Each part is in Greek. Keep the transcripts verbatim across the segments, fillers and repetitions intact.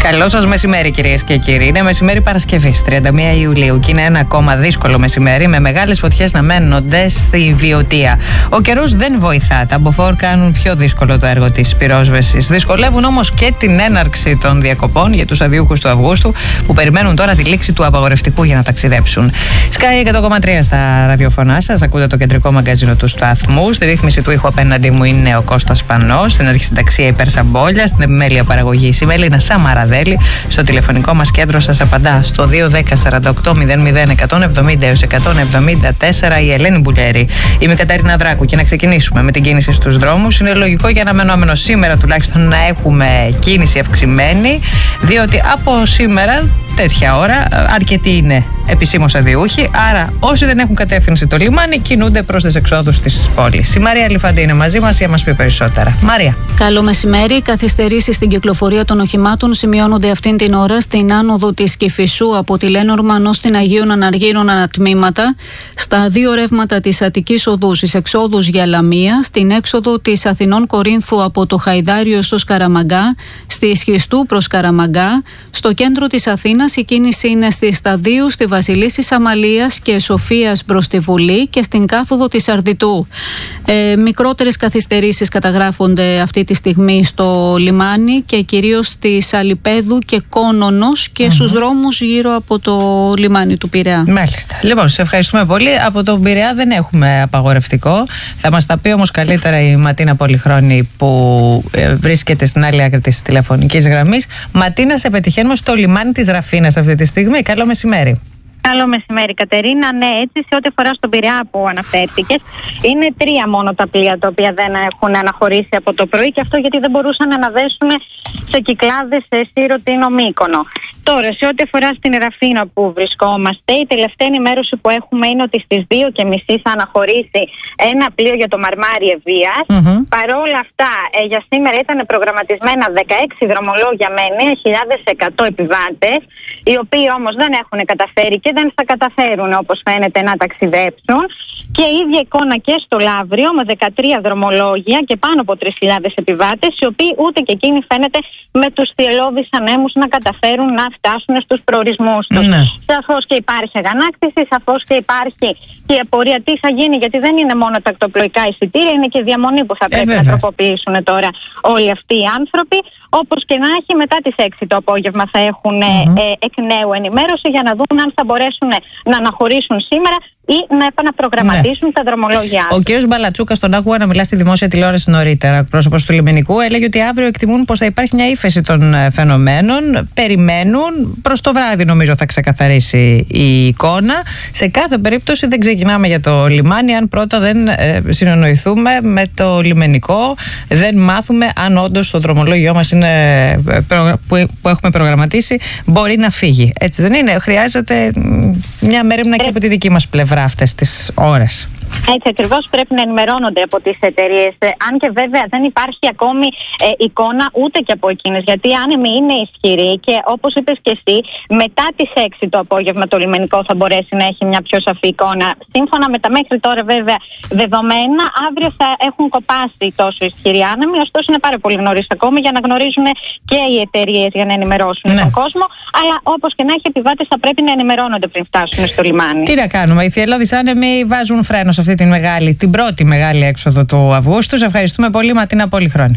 Καλό σας μεσημέρι, κυρίες και κύριοι. Είναι μεσημέρι Παρασκευής, τριάντα μία Ιουλίου, και είναι ένα ακόμα δύσκολο μεσημέρι με μεγάλες φωτιές να μένονται στη Βιωτία. Ο καιρός δεν βοηθά. Τα μποφόρ κάνουν πιο δύσκολο το έργο της πυρόσβεσης. Δυσκολεύουν όμως και την έναρξη των διακοπών για τους αδιούχους του Αυγούστου που περιμένουν τώρα τη λήξη του απαγορευτικού για να ταξιδέψουν. Sky εκατό κόμμα τρία στα ραδιοφωνά σας. Ακούτε το κεντρικό μαγκαζίνο του σταθμού. Στη ρύθμιση του ήχου απέναντί μου είναι ο Κώστας Πανός. Στην αρχισυνταξία η Περσαμπόλια. Στην επιμέλεια παραγωγή η Σιμέλινα Σαμαραδέλη. Στο τηλεφωνικό μας κέντρο σας απαντά στο δύο δέκα σαράντα οκτώ μηδέν μηδέν εκατόν εβδομήντα έως εκατόν εβδομήντα τέσσερα η Ελένη Μπουλιέρη. Είμαι η Καταρίνα Δράκου και να ξεκινήσουμε με την κίνηση στους δρόμους. Είναι λογικό για αναμενόμενο σήμερα τουλάχιστον να έχουμε κίνηση αυξημένη, διότι από σήμερα τέτοια ώρα αρκετοί είναι επισήμως αδιούχοι, άρα όσοι δεν έχουν κατεύθυνση το λιμάνι κινούνται προς τις εξόδους της πόλης. Η Μαρία Λιφαντή είναι μαζί μας για να μας πει περισσότερα. Μαρία. Καλό μεσημέρι. Καθυστερήσεις στην κυκλοφορία των οχημάτων σημειώνονται αυτήν την ώρα στην άνοδο της Κηφισού από τη Λέnormand ως την Αγίων Αναργύρων ανατμήματα, στα δύο ρεύματα της Αττικής Οδού, στις εξόδους για Λαμία, στην έξοδο της Αθηνών Κορίνθου από το Χαϊδάριο στο Σκαραμαγκά, στη Σχιστού προς Καραμαγκά, στο κέντρο της Αθήνας η κίνηση είναι στη Σταδίου, στη Βασιλίσσης Αμαλίας και Σοφίας προς τη Βουλή και στην κάθοδο της Αρδιτού. Ε, μικρότερες καθυστερήσεις καταγράφονται αυτή τη στιγμή στο λιμάνι και κυρίως στη Σαλιπέδου και Κόνονος και mm-hmm. στους δρόμους γύρω από το λιμάνι του Πειραιά. Μάλιστα. Λοιπόν, σε ευχαριστούμε πολύ. Από τον Πειραιά δεν έχουμε απαγορευτικό. Θα μας τα πει όμως καλύτερα η Ματίνα Πολυχρόνη που ε, βρίσκεται στην άλλη άκρη της τηλεφωνικής γραμμής. Ματίνα, σε πετυχαίνουμε στο λιμάνι της Ραφίνας αυτή τη στιγμή. Καλό μεσημέρι. Καλό μεσημέρι, Κατερίνα. Ναι, έτσι, σε ό,τι αφορά στον Πειραιά που αναφέρθηκες, είναι τρία μόνο τα πλοία τα οποία δεν έχουν αναχωρήσει από το πρωί, και αυτό γιατί δεν μπορούσαν να δέσουν σε Κυκλάδες, σε Σύρο, Τίνο, Μύκονο. Τώρα, σε ό,τι αφορά στην Ραφίνα που βρισκόμαστε, η τελευταία ενημέρωση που έχουμε είναι ότι στις δύο και μισή θα αναχωρήσει ένα πλοίο για το Μαρμάρι Ευβοίας. Mm-hmm. Παρόλα αυτά, ε, για σήμερα ήταν προγραμματισμένα δεκαέξι δρομολόγια με εννέα χιλιάδες εκατό επιβάτες, οι οποίοι όμως δεν έχουν καταφέρει και δεν θα καταφέρουν, όπως φαίνεται, να ταξιδέψουν. Και η ίδια εικόνα και στο Λαύριο με δεκατρία δρομολόγια και πάνω από τρεις χιλιάδες επιβάτες, οι οποίοι ούτε και εκείνοι φαίνεται με τους θυελλώδεις ανέμους να καταφέρουν να φτάσουν στους προορισμούς τους. Ναι. Σαφώς και υπάρχει αγανάκτηση, σαφώς και υπάρχει και η απορία τι θα γίνει, γιατί δεν είναι μόνο τα ακτοπλοϊκά εισιτήρια, είναι και διαμονή που θα πρέπει ε, να τροποποιήσουν τώρα όλοι αυτοί οι άνθρωποι. Όπως και να έχει, μετά τις έξι το απόγευμα θα έχουν mm-hmm. ε, εκ νέου ενημέρωση για να δουν αν θα μπορέσουν να αναχωρήσουν σήμερα ή να επαναπρογραμματίσουν ναι. τα δρομολόγια. Ο κ. Μπαλατσούκας, τον άκουγα να μιλά στη δημόσια τηλεόραση νωρίτερα, πρόσωπος του λιμενικού, έλεγε ότι αύριο εκτιμούν πως θα υπάρχει μια ύφεση των φαινομένων. Περιμένουν, προς το βράδυ νομίζω θα ξεκαθαρίσει η εικόνα. Σε κάθε περίπτωση δεν ξεκινάμε για το λιμάνι αν πρώτα δεν ε, συνεννοηθούμε με το λιμενικό, δεν μάθουμε αν όντως το δρομολόγιο μας είναι, που, που έχουμε προγραμματίσει μπορεί να φύγει. Έτσι δεν είναι? Χρειάζεται μια μέρημνα και από τη δική μας πλευρά αυτές τις ώρες. Έτσι ακριβώς πρέπει να ενημερώνονται από τις εταιρείες. Αν και βέβαια δεν υπάρχει ακόμη ε, εικόνα ούτε και από εκείνες. Γιατί οι άνεμοι είναι ισχυροί και όπως είπες και εσύ, μετά τις έξι το απόγευμα το λιμενικό θα μπορέσει να έχει μια πιο σαφή εικόνα. Σύμφωνα με τα μέχρι τώρα βέβαια δεδομένα, αύριο θα έχουν κοπάσει τόσο ισχυροί άνεμοι. Ωστόσο είναι πάρα πολύ νωρίς ακόμη για να γνωρίζουν και οι εταιρείες για να ενημερώσουν ναι. τον κόσμο. Αλλά όπως και να έχει, επιβάτες θα πρέπει να ενημερώνονται πριν φτάσουν στο λιμάνι. Τι να κάνουμε, οι θυελλώδεις άνεμοι βάζουν φρένο σε αυτή την μεγάλη, την πρώτη μεγάλη έξοδο του Αυγούστου. Σε ευχαριστούμε πολύ, Ματίνα Πολυχρόνη.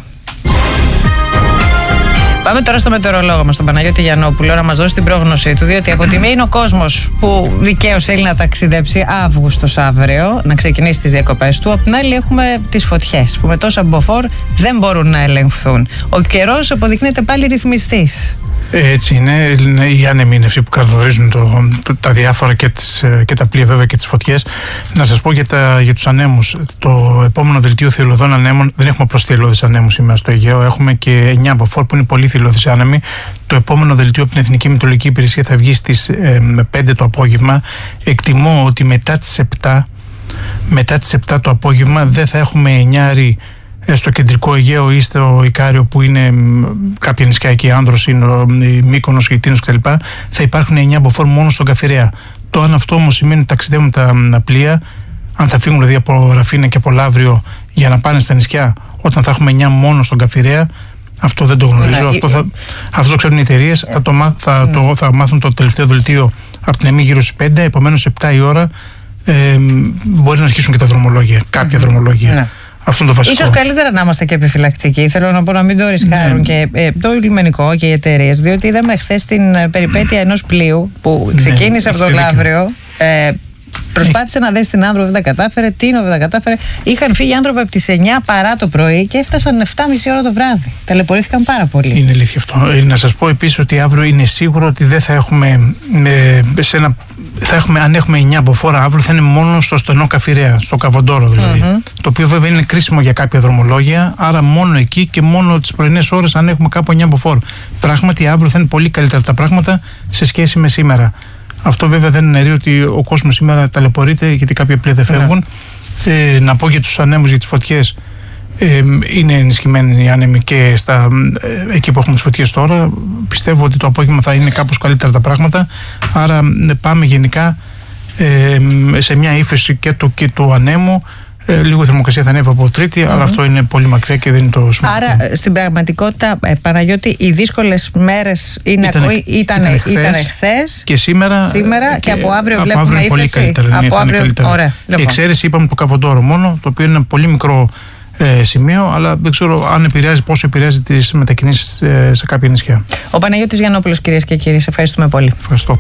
Πάμε τώρα στο μετεωρολόγο μας, τον Παναγιώτη Γιαννόπουλο, να μας δώσει την πρόγνωσή του, διότι από τη μία είναι ο κόσμος που δικαίως θέλει να ταξιδέψει Αύγουστος αύριο, να ξεκινήσει τις διακοπές του. Από την άλλη έχουμε τις φωτιές που με τόσα μποφόρ δεν μπορούν να ελεγχθούν. Ο καιρός αποδεικνύεται πάλι ρυθμιστής. Έτσι είναι. Οι άνεμοι είναι αυτοί που καθορίζουν το, το, τα διάφορα και, τις, και τα πλοία βέβαια και τις φωτιές. Να σας πω για, τα, για τους ανέμους. Το επόμενο δελτίο θυελλωδών ανέμων, δεν έχουμε απλώς θυελλώδεις ανέμους σήμερα στο Αιγαίο, έχουμε και εννιά μποφόρ που είναι πολύ θυελλώδεις άνεμοι. Το επόμενο δελτίο από την Εθνική Μετεωρολογική Υπηρεσία θα βγει στις ε, πέντε το απόγευμα. Εκτιμώ ότι μετά τις επτά, μετά τις επτά το απόγευμα δεν θα έχουμε εννιάρι στο κεντρικό Αιγαίο ή στο Ικάριο που είναι κάποια νησιά εκεί, Άνδρος, Μύκονος, Τίνος κτλ. Θα υπάρχουν εννιά μποφόρ μόνο στον Καφιρέα. Το αν αυτό όμως σημαίνει ότι ταξιδεύουν τα πλοία, αν θα φύγουν δηλαδή από Ραφίνα και από Λαύριο για να πάνε στα νησιά, όταν θα έχουμε εννιά μόνο στον Καφιρέα, Αυτό δεν το γνωρίζω. Ναι. Αυτό, θα, αυτό το ξέρουν οι εταιρείες. Θα, το, θα, mm. το, θα μάθουν το τελευταίο δελτίο από την ΕΜΗ γύρω στις πέντε. Επομένως, επτά η ώρα ε, μπορεί να αρχίσουν και τα δρομολόγια. Κάποια mm. δρομολόγια. Ναι. Αυτό είναι το βασικό. Ίσως καλύτερα να είμαστε και επιφυλακτικοί. Θέλω να πω να μην το ρισκάρουν ναι. και ε, το λιμενικό και οι εταιρείες. Διότι είδαμε χθες την περιπέτεια ενός πλοίου που ξεκίνησε ναι, από το Λαύριο. Ε, Προσπάθησε να δέσει την Άνδρο, δεν τα κατάφερε. Τίνο, δεν τα κατάφερε. Είχαν φύγει άνθρωποι από τις εννιά παρά το πρωί και έφτασαν επτά και μισή ώρα το βράδυ. Ταλαιπωρήθηκαν πάρα πολύ. Είναι αλήθεια αυτό. Ε, να σας πω επίσης ότι αύριο είναι σίγουρο ότι δεν θα έχουμε. Ε, σε ένα, θα έχουμε αν έχουμε εννιά μποφόρ, αύριο θα είναι μόνο στο στενό Καφιρέα, στο Καβοντόρο δηλαδή. Mm-hmm. Το οποίο βέβαια είναι κρίσιμο για κάποια δρομολόγια. Άρα μόνο εκεί και μόνο τις πρωινές ώρες, αν έχουμε κάπου εννιά μποφόρ. Πράγματι αύριο θα είναι πολύ καλύτερα τα πράγματα σε σχέση με σήμερα. Αυτό βέβαια δεν εννοεί ότι ο κόσμος σήμερα ταλαιπωρείται γιατί κάποια πλοία δεν φεύγουν. Ναι. Ε, να πω για τους ανέμους, για τις φωτιές. Ε, είναι ενισχυμένοι οι άνεμοι και στα, ε, εκεί που έχουμε τις φωτιές τώρα. Πιστεύω ότι το απόγευμα θα είναι κάπως καλύτερα τα πράγματα. Άρα ε, πάμε γενικά ε, σε μια ύφεση και του, και του ανέμου. Ε, λίγο η θερμοκρασία θα ανέβει από Τρίτη, mm-hmm. αλλά αυτό είναι πολύ μακριά και δεν είναι το σημαντικό. Άρα στην πραγματικότητα, ε, Παναγιώτη, οι δύσκολες μέρες είναι ήταν, ήταν, ήταν, ήταν χθες και σήμερα, σήμερα και, και από αύριο από βλέπουμε αύριο πολύ καλύτερα. Από ναι, αύριο, καλύτερα. Ωραία, η εξαίρεση είπαμε το Καβοντόρο μόνο, το οποίο είναι ένα πολύ μικρό ε, σημείο, αλλά δεν ξέρω αν επηρεάζει, πόσο επηρεάζει τις μετακινήσεις ε, σε κάποια νησιά. Ο Παναγιώτης Γιαννόπουλος, κυρίες και κύριοι, σε ευχαριστούμε πολύ. Ευχαριστώ.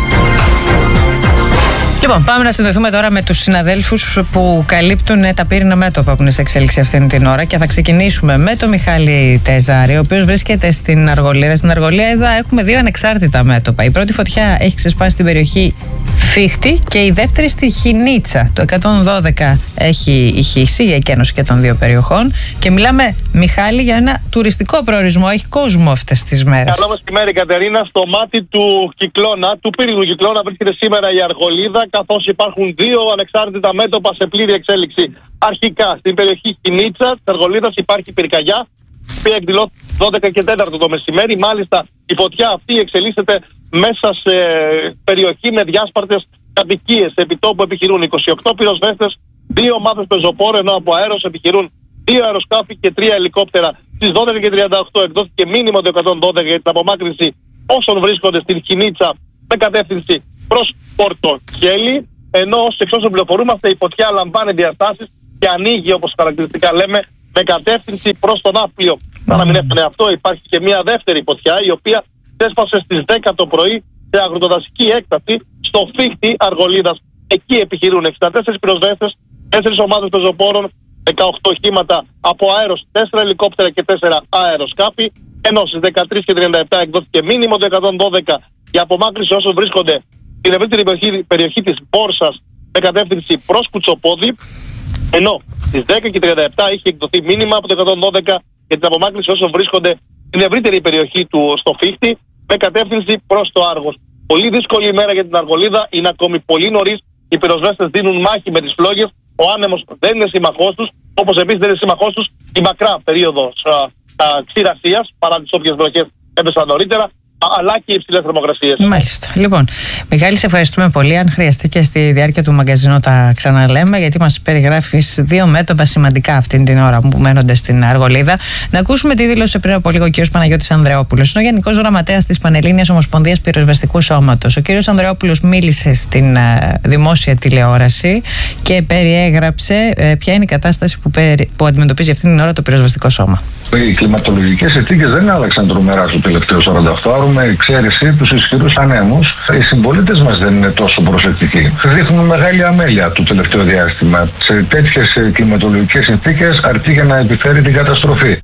Λοιπόν, πάμε να συνδεθούμε τώρα με τους συναδέλφους που καλύπτουν τα πύρινα μέτωπα που είναι σε εξέλιξη αυτήν την ώρα και θα ξεκινήσουμε με τον Μιχάλη Τεζάρη, ο οποίος βρίσκεται στην Αργολίδα. Στην Αργολίδα έχουμε δύο ανεξάρτητα μέτωπα. Η πρώτη φωτιά έχει ξεσπάσει στην περιοχή Φίχτη και η δεύτερη στη Χινίτσα. Το εκατόν δώδεκα έχει ηχήσει η εκένωση και των δύο περιοχών και μιλάμε, Μιχάλη, για ένα τουριστικό προορισμό. Έχει κόσμο αυτές τις μέρες. Καλό μεσημέρι, Κατερίνα. Στο μάτι του κυκλώνα, του πύρινου κυκλώνα, βρίσκεται σήμερα η Αργολίδα, καθώς υπάρχουν δύο ανεξάρτητα μέτωπα σε πλήρη εξέλιξη. Αρχικά στην περιοχή Χινίτσα της Αργολίδας υπάρχει πυρκαγιά, που εκδηλώθηκε δώδεκα και τέσσερα το μεσημέρι. Μάλιστα η φωτιά αυτή εξελίσσεται μέσα σε περιοχή με διάσπαρτες κατοικίες. Επί τόπου επιχειρούν είκοσι οκτώ πυροσβέστες, δύο ομάδες πεζοπόρων, ενώ από αέρος επιχειρούν δύο αεροσκάφη και τρία ελικόπτερα. Στις δώδεκα και τριάντα οκτώ εκδόθηκε μήνυμα το εκατόν δώδεκα για την απομάκρυνση όσων βρίσκονται στην Χινίτσα με κατεύθυνση προς Πορτοχέλη, ενώ εξ όσων πληροφορούμαστε η φωτιά λαμβάνει διαστάσεις και ανοίγει, όπως χαρακτηριστικά λέμε, με κατεύθυνση προς τον Ναύπλιο. Mm. Να μην έφτανε αυτό, υπάρχει και μια δεύτερη φωτιά η οποία ξέσπασε στις δέκα το πρωί σε αγροτοδασική έκταση στο Φίχτη Αργολίδας. Εκεί επιχειρούν εξήντα τέσσερις πυροσβέστες, τέσσερις ομάδες πεζοπόρων, δεκαοκτώ οχήματα από αέρος, τέσσερα ελικόπτερα και τέσσερα αεροσκάφη, ενώ στις δεκατρείς και τριάντα επτά εκδόθηκε μήνυμα το εκατόν δώδεκα για απομάκρυνση όσων βρίσκονται στην ευρύτερη περιοχή, περιοχή της Μπόρσας με κατεύθυνση προς Κουτσοπόδι, ενώ στις δέκα και τριάντα επτά είχε εκδοθεί μήνυμα από το εκατόν δώδεκα για την απομάκρυνση όσων βρίσκονται στην ευρύτερη περιοχή του στο Φίχτη με κατεύθυνση προς το Άργος. Πολύ δύσκολη ημέρα για την Αργολίδα, είναι ακόμη πολύ νωρίς. Οι πυροσβέστες δίνουν μάχη με τις φλόγες. Ο άνεμος δεν είναι σύμμαχός τους, όπως επίσης δεν είναι σύμμαχός τους η μακρά περίοδος ξηρασίας, παρά τις όποιες βροχές έπεσαν νωρίτερα, αλλά και οι υψηλές θερμοκρασίες. Μάλιστα. Λοιπόν, Μιχάλη, σε ευχαριστούμε πολύ. Αν χρειαστεί και στη διάρκεια του μαγκαζίνου τα ξαναλέμε, γιατί μας περιγράφεις δύο μέτωπα σημαντικά αυτήν την ώρα που μένονται στην Αργολίδα. Να ακούσουμε τι δήλωσε πριν από λίγο ο κ. Παναγιώτης Ανδρεόπουλος. Είναι ο Γενικός Γραμματέας της Πανελλήνιας Ομοσπονδίας Πυροσβεστικού Σώματος. Ο κ. Ανδρεόπουλος μίλησε στην uh, δημόσια τηλεόραση και περιέγραψε uh, ποια είναι η κατάσταση που, περι... που αντιμετωπίζει αυτήν την ώρα το πυροσβεστικό σώμα. Οι κλιματολογικές συνθήκες δεν άλλαξαν τρομερά στο τελευταίο σαράντα οκτώ ώρο, με εξαίρεση τους ισχυρούς ανέμους. Οι συμπολίτες μας δεν είναι τόσο προσεκτικοί. Δείχνουν μεγάλη αμέλεια το τελευταίο διάστημα. Σε τέτοιες κλιματολογικές συνθήκες αρκεί για να επιφέρει την καταστροφή.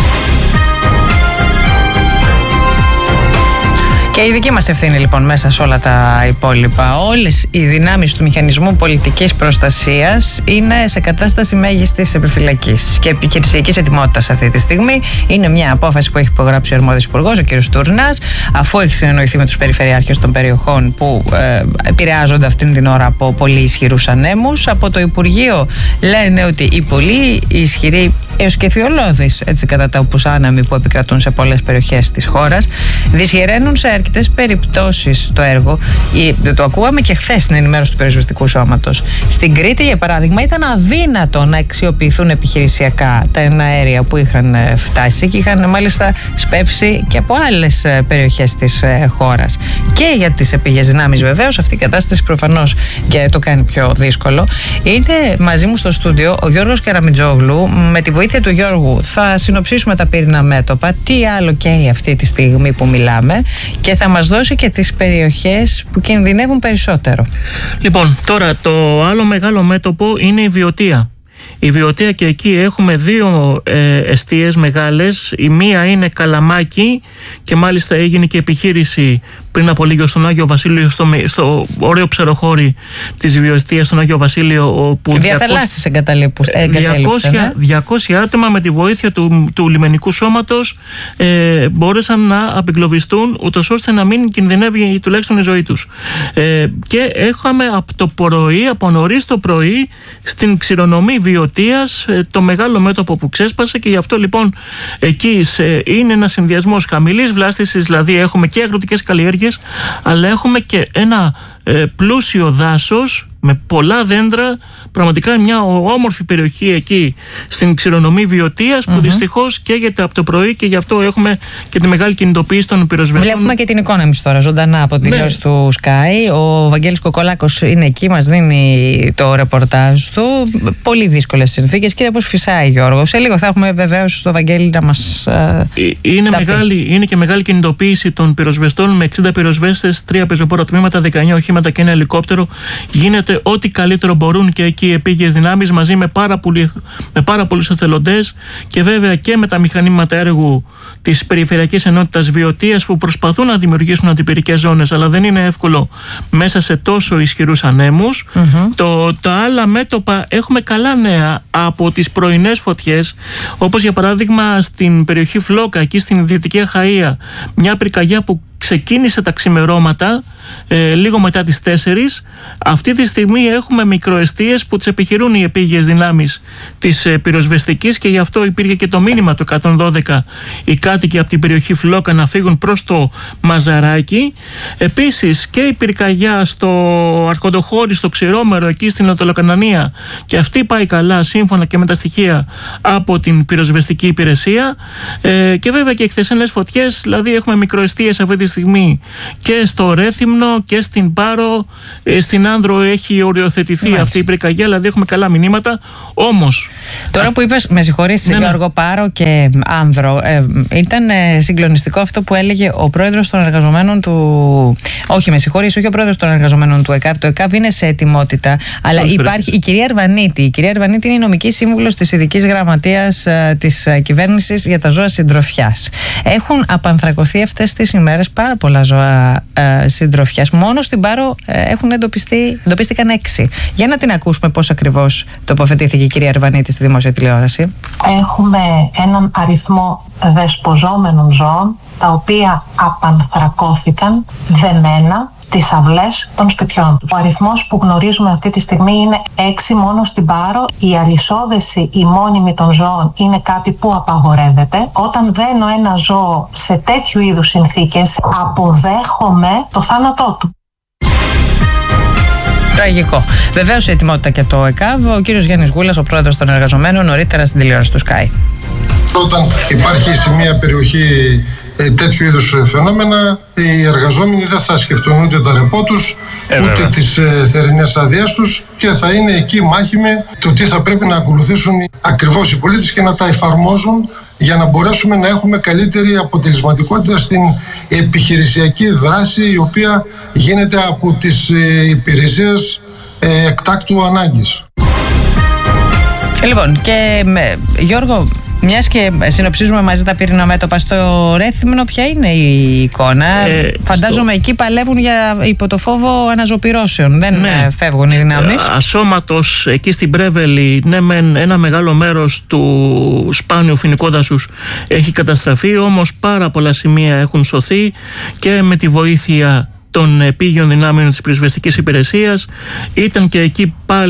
Και η δική μας ευθύνη λοιπόν μέσα σε όλα τα υπόλοιπα. Όλες οι δυνάμεις του μηχανισμού πολιτικής προστασίας είναι σε κατάσταση μέγιστης επιφυλακής και επιχειρησιακής ετοιμότητας αυτή τη στιγμή. Είναι μια απόφαση που έχει υπογράψει ο αρμόδιος υπουργός, ο κ. Τουρνάς, αφού έχει συνεννοηθεί με τους περιφερειάρχες των περιοχών που ε, επηρεάζονται αυτήν την ώρα από πολύ ισχυρούς ανέμους. Από το Υπουργείο λένε ότι οι πολύ ισχυροί έως και θειολώδεις, έτσι κατά τα οπούς άναμοι που επικρατούν σε πολλές περιοχές της χώρας. Δυσχεραίνουν σε αρκετές περιπτώσεις το έργο. Το ακούγαμε και χθες στην ενημέρωση του Πυροσβεστικού Σώματος. Στην Κρήτη, για παράδειγμα, ήταν αδύνατο να αξιοποιηθούν επιχειρησιακά τα εναέρια που είχαν φτάσει και είχαν μάλιστα σπεύσει και από άλλες περιοχές της χώρας. Και για τις επίγειες δυνάμεις, βεβαίως, αυτή η κατάσταση προφανώς και το κάνει πιο δύσκολο. Είναι μαζί μου στο στούντιο ο Γιώργος Καραμιτζόγλου. Με τη βοήθεια του Γιώργου θα συνοψίσουμε τα πύρινα μέτωπα, τι άλλο καίει αυτή τη στιγμή που μιλάμε, και θα μας δώσει και τις περιοχές που κινδυνεύουν περισσότερο. Λοιπόν, τώρα το άλλο μεγάλο μέτωπο είναι η Βιωτία. Η Βιωτία, και εκεί έχουμε δύο ε, εστίες μεγάλες. Η μία είναι Καλαμάκι και μάλιστα έγινε και επιχείρηση πριν από λίγο στον Άγιο Βασίλειο, στο, στο ωραίο ψεροχώρι της Βιωτίας στον Άγιο Βασίλειο, όπου διαθαλάσσιες εγκαταλείψεις. διακόσια άτομα με τη βοήθεια του, του λιμενικού σώματος ε, μπόρεσαν να απεγκλωβιστούν, ούτως ώστε να μην κινδυνεύει τουλάχιστον η ζωή τους. Ε, και έχαμε από το πρωί, από νωρίς το πρωί, στην ξηρονομή Βιωτίας ε, το μεγάλο μέτωπο που ξέσπασε, και γι' αυτό λοιπόν εκεί σε, είναι ένα συνδυασμός χαμηλής βλάστησης, δηλαδή έχουμε και αγροτικές καλλιέργειες, αλλά έχουμε και ένα ε, πλούσιο δάσος με πολλά δέντρα. Πραγματικά μια όμορφη περιοχή εκεί στην ξηρονομή Βιωτίας, που mm-hmm. δυστυχώς καίγεται από το πρωί, και γι' αυτό έχουμε και τη μεγάλη κινητοποίηση των πυροσβεστών. Βλέπουμε και την εικόνα εμείς τώρα ζωντανά από τη ναι. τηλεόραση του Sky. Ο Βαγγέλης Κοκολάκος είναι εκεί, μας δίνει το ρεπορτάζ του. Πολύ δύσκολες συνθήκες, και όπως φυσάει, Γιώργο. Σε λίγο θα έχουμε βεβαίως το Βαγγέλη να μας ε, είναι, μεγάλη, είναι και μεγάλη κινητοποίηση των πυροσβεστών με εξήντα πυροσβέστες, τρία πεζοπόρα τμήματα, δεκαεννιά οχήματα και ένα ελικόπτερο. Γίνεται ό,τι καλύτερο μπορούν και εκεί οι επίγειες δυνάμεις, μαζί με πάρα, πολύ, με πάρα πολλούς εθελοντές, και βέβαια και με τα μηχανήματα έργου της Περιφερειακής Ενότητας Βιωτίας, που προσπαθούν να δημιουργήσουν αντιπυρικές ζώνες, αλλά δεν είναι εύκολο μέσα σε τόσο ισχυρούς ανέμους. Mm-hmm. Το, τα άλλα μέτωπα έχουμε καλά νέα από τις πρωινές φωτιές, όπως για παράδειγμα στην περιοχή Φλόκα, εκεί στην Δυτική Αχαΐα, μια πυρκαγιά που ξεκίνησε τα ξημερώματα ε, λίγο μετά τις τέσσερις. Αυτή τη στιγμή έχουμε μικροεστίες που τις επιχειρούν οι επίγειες δυνάμεις της ε, πυροσβεστικής, και γι' αυτό υπήρχε και το μήνυμα του εκατόν δώδεκα οι κάτοικοι από την περιοχή Φλόκα να φύγουν προς το Μαζαράκι. Επίσης και η πυρκαγιά στο Αρχοντοχώρι, στο Ξηρόμερο, εκεί στην Νοτιολοκανανία, και αυτή πάει καλά σύμφωνα και με τα στοιχεία από την πυροσβεστική υπηρεσία. Ε, και βέβαια και οι χθεσινές φωτιές, δηλαδή έχουμε μικροεστίες αυτή τη στιγμή και στο Ρέθυμνο και στην Πάρο, ε, στην Άνδρο έχει οριοθετηθεί Μάλιστα. αυτή η πυρκαγιά, δηλαδή έχουμε καλά μηνύματα. Όμως τώρα α... που είπες, με συγχωρείς ναι, Γιώργο, ναι. Πάρο και Άνδρο, ε, ήταν ε, συγκλονιστικό αυτό που έλεγε ο πρόεδρος των εργαζομένων του, όχι με συγχωρείς, όχι ο πρόεδρος των εργαζομένων του ΕΚΑΒ. Το ΕΚΑΒ είναι σε ετοιμότητα, αλλά Σωστή. υπάρχει η κυρία Αρβανίτη. Η κυρία Αρβανίτη είναι η νομική σύμβουλος της Ειδικής Γραμματείας ε, της ε, κυβέρνησης για τα ζώα συντροφιάς. Έχουν απανθρακωθεί αυτές τις ημέρες πάρα πολλά ζώα ε, συντροφιάς. Μόνο στην Πάρο ε, έχουν εντοπιστεί, εντοπίστηκαν έξι. Για να την ακούσουμε πώς ακριβώς τοποθετήθηκε η κυρία Αρβανίτη στη δημόσια τηλεόραση. Έχουμε έναν αριθμό δεσποζόμενων ζώων, τα οποία απανθρακώθηκαν δεμένα τις αυλές των σπιτιών τους. Ο αριθμός που γνωρίζουμε αυτή τη στιγμή είναι έξι μόνο στην Πάρο. Η αλυσόδεση, η μόνιμη των ζώων, είναι κάτι που απαγορεύεται. Όταν δένω ένα ζώο σε τέτοιου είδους συνθήκες, αποδέχομαι το θάνατό του. Τραγικό. Βεβαίως η ετοιμότητα και το ΕΚΑΒ. Ο κύριος Γιάννης Γούλας, ο πρόεδρος των εργαζομένων, νωρίτερα στην τηλεόραση του Sky. Όταν υπάρχει σε μια περιοχή τέτοιου είδους φαινόμενα, οι εργαζόμενοι δεν θα σκεφτούν ούτε τα ρεπό τους, ε, ούτε βέβαια. τις ε, θερινές άδειές τους, και θα είναι εκεί μάχημοι το τι θα πρέπει να ακολουθήσουν ακριβώς οι πολίτες και να τα εφαρμόζουν, για να μπορέσουμε να έχουμε καλύτερη αποτελεσματικότητα στην επιχειρησιακή δράση, η οποία γίνεται από τις ε, υπηρεσίες ε, εκτάκτου ανάγκης. Λοιπόν, και με, Γιώργο, μιας και συνοψίζουμε μαζί τα πυρήνα μέτωπα στο Ρέθυμνο, ποια είναι η εικόνα? Ε, Φαντάζομαι στο... εκεί παλεύουν για, υπό το φόβο αναζωπυρώσεων. Δεν ναι. φεύγουν οι δυνάμεις. Ε, ασώματος εκεί στην Πρέβελη, ναι, μεν ένα μεγάλο μέρος του σπάνιου φοινικού δάσους έχει καταστραφεί, όμως πάρα πολλά σημεία έχουν σωθεί, και με τη βοήθεια των επίγειων δυνάμεων της πυροσβεστικής υπηρεσίας. Ήταν και εκεί πάλι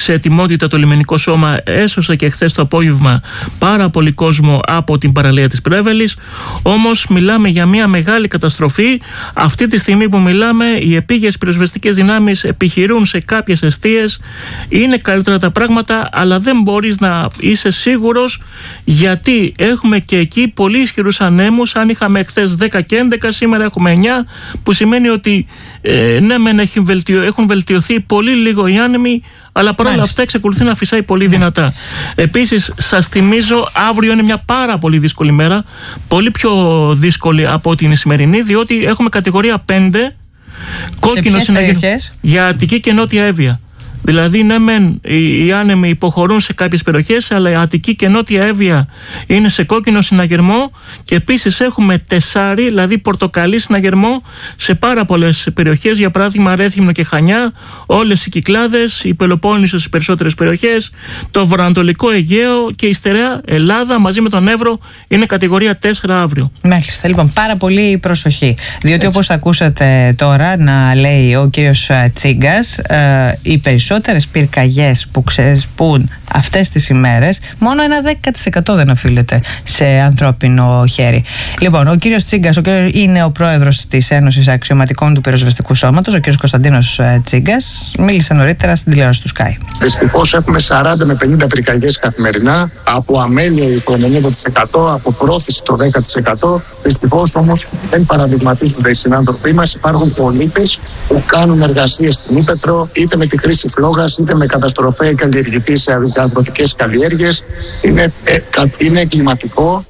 σε ετοιμότητα το λιμενικό σώμα, έσωσε και χθες το απόγευμα πάρα πολύ κόσμο από την παραλία της Πρέβελης. Όμως μιλάμε για μια μεγάλη καταστροφή. Αυτή τη στιγμή που μιλάμε, οι επίγειες πυροσβεστικές δυνάμεις επιχειρούν σε κάποιες εστίες. Είναι καλύτερα τα πράγματα, αλλά δεν μπορείς να είσαι σίγουρος, γιατί έχουμε και εκεί πολύ ισχυρούς ανέμους. Αν είχαμε χθες δέκα και έντεκα, σήμερα έχουμε εννιά, που σημαίνει ότι ε, ναι μεν έχουν, βελτιω, έχουν βελτιωθεί πολύ λίγο οι άνεμοι, αλλά παρόλα αυτά εξακολουθεί να φυσάει πολύ δυνατά. Επίσης, σας θυμίζω, αύριο είναι μια πάρα πολύ δύσκολη μέρα, πολύ πιο δύσκολη από την σημερινή, διότι έχουμε κατηγορία πέντε, κόκκινο συναγερμό για Αττική και Νότια Εύβοια. Δηλαδή, ναι, μεν οι άνεμοι υποχωρούν σε κάποιες περιοχές, αλλά η Αττική και Νότια Εύβοια είναι σε κόκκινο συναγερμό, και επίσης έχουμε τεσάρι, δηλαδή πορτοκαλί συναγερμό, σε πάρα πολλές περιοχές. Για παράδειγμα, Ρέθυμνο και Χανιά, όλες οι Κυκλάδες, η Πελοπόννησος στις περισσότερες περιοχές, το βορειοανατολικό Αιγαίο και η στερεά Ελλάδα μαζί με τον Εύρο είναι κατηγορία τέσσερα αύριο. Μάλιστα, λοιπόν, πάρα πολύ προσοχή. Διότι, όπως ακούσατε τώρα να λέει ο κύριος Τσίγκας, ε, οι περισσότερες πυρκαγιές που ξεσπούν αυτές τις ημέρες, μόνο ένα δέκα τοις εκατό δεν οφείλεται σε ανθρώπινο χέρι. Λοιπόν, ο κύριος Τσίγκας, ο κύριος, είναι ο πρόεδρος της Ένωσης Αξιωματικών του Πυροσβεστικού Σώματος, ο κύριος Κωνσταντίνος Τσίγκας, μίλησε νωρίτερα στην τηλεόραση του Sky. Δυστυχώς έχουμε σαράντα με πενήντα πυρκαγιές καθημερινά, από αμέλεια το ενενήντα τοις εκατό, από πρόθεση το δέκα τοις εκατό. Δυστυχώς όμως δεν παραδειγματίζονται οι συνάνθρωποι μας. Υπάρχουν πολίτες που κάνουν εργασίες στην Ήπεθρο, είτε με τη χρήση φλόγας, είτε με καταστροφέα καλλιεργητή σε αγροτικές καλλιέργειες. Είναι, ε, είναι εγκληματικό.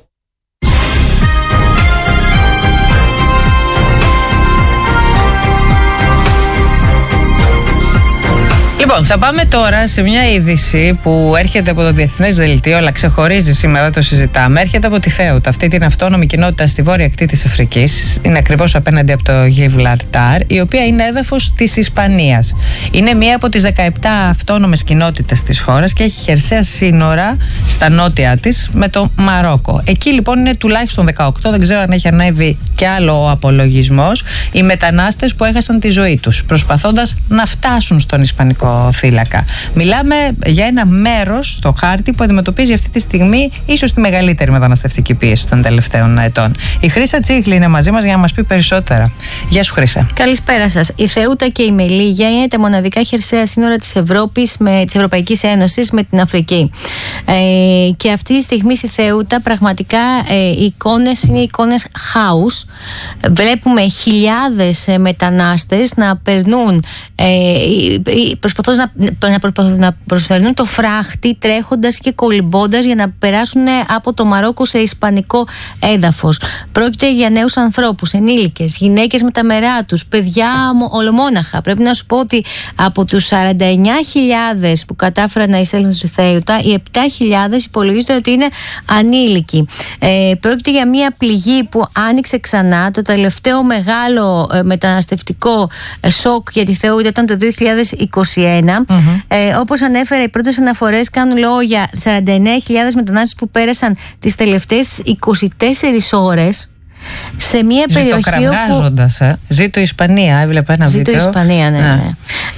Λοιπόν, θα πάμε τώρα σε μια είδηση που έρχεται από το Διεθνές Δελτίο, αλλά ξεχωρίζει σήμερα, το συζητάμε. Έρχεται από τη Θέουτα, αυτή την αυτόνομη κοινότητα στη βόρεια ακτή της Αφρικής. Είναι ακριβώς απέναντι από το Γιβραλτάρ, η οποία είναι έδαφος της Ισπανίας. Είναι μία από τις δεκαεπτά αυτόνομες κοινότητες της χώρας και έχει χερσαία σύνορα στα νότια της με το Μαρόκο. Εκεί λοιπόν είναι τουλάχιστον δεκαοκτώ, δεν ξέρω αν έχει ανέβει και άλλο ο απολογισμός, οι μετανάστες που έχασαν τη ζωή τους προσπαθώντας να φτάσουν στον Ισπανικό φύλακα. Μιλάμε για ένα μέρος στο χάρτη που αντιμετωπίζει αυτή τη στιγμή ίσως τη μεγαλύτερη μεταναστευτική πίεση των τελευταίων ετών. Η Χρύσα Τσίχλη είναι μαζί μας για να μας πει περισσότερα. Γεια σου, Χρύσα. Καλησπέρα σας. Η Θεούτα και η Μελίγια είναι τα μοναδικά χερσαία σύνορα της Ευρώπης, με, της Ευρωπαϊκής Ένωσης με την Αφρική. Ε, και αυτή τη στιγμή στη Θεούτα πραγματικά ε, οι εικόνες είναι εικόνες χάους. Βλέπουμε χιλιάδες μετανάστες να περνούν ε, προσπαθώντας να, να, προσπαθούν να προσφέρουν το φράχτη, τρέχοντας και κολυμπώντας για να περάσουν από το Μαρόκο σε ισπανικό έδαφος. Πρόκειται για νέους ανθρώπους, ενήλικες, γυναίκες με τα μερά τους, παιδιά ολομόναχα. Πρέπει να σου πω ότι από τους σαράντα εννιά χιλιάδες που κατάφεραν να εισέλθουν στη Θέουτα, οι επτά χιλιάδες υπολογίζεται ότι είναι ανήλικοι. Ε, πρόκειται για μια πληγή που άνοιξε ξανά. Το τελευταίο μεγάλο ε, μεταναστευτικό ε, σοκ για τη Θεούτα ήταν το δύο χιλιάδες είκοσι ένα. Mm-hmm. Ε, όπως ανέφερα, οι πρώτες αναφορές κάνουν λόγο για σαράντα εννέα χιλιάδες μετανάστες που πέρασαν τις τελευταίες είκοσι τέσσερις ώρες σε μια περιοχή όπου... ε. Ζήτω η Ισπανία, έβλεπα ένα Ζήτω βίντεο. Ζήτω η Ισπανία, ναι, ναι. ναι.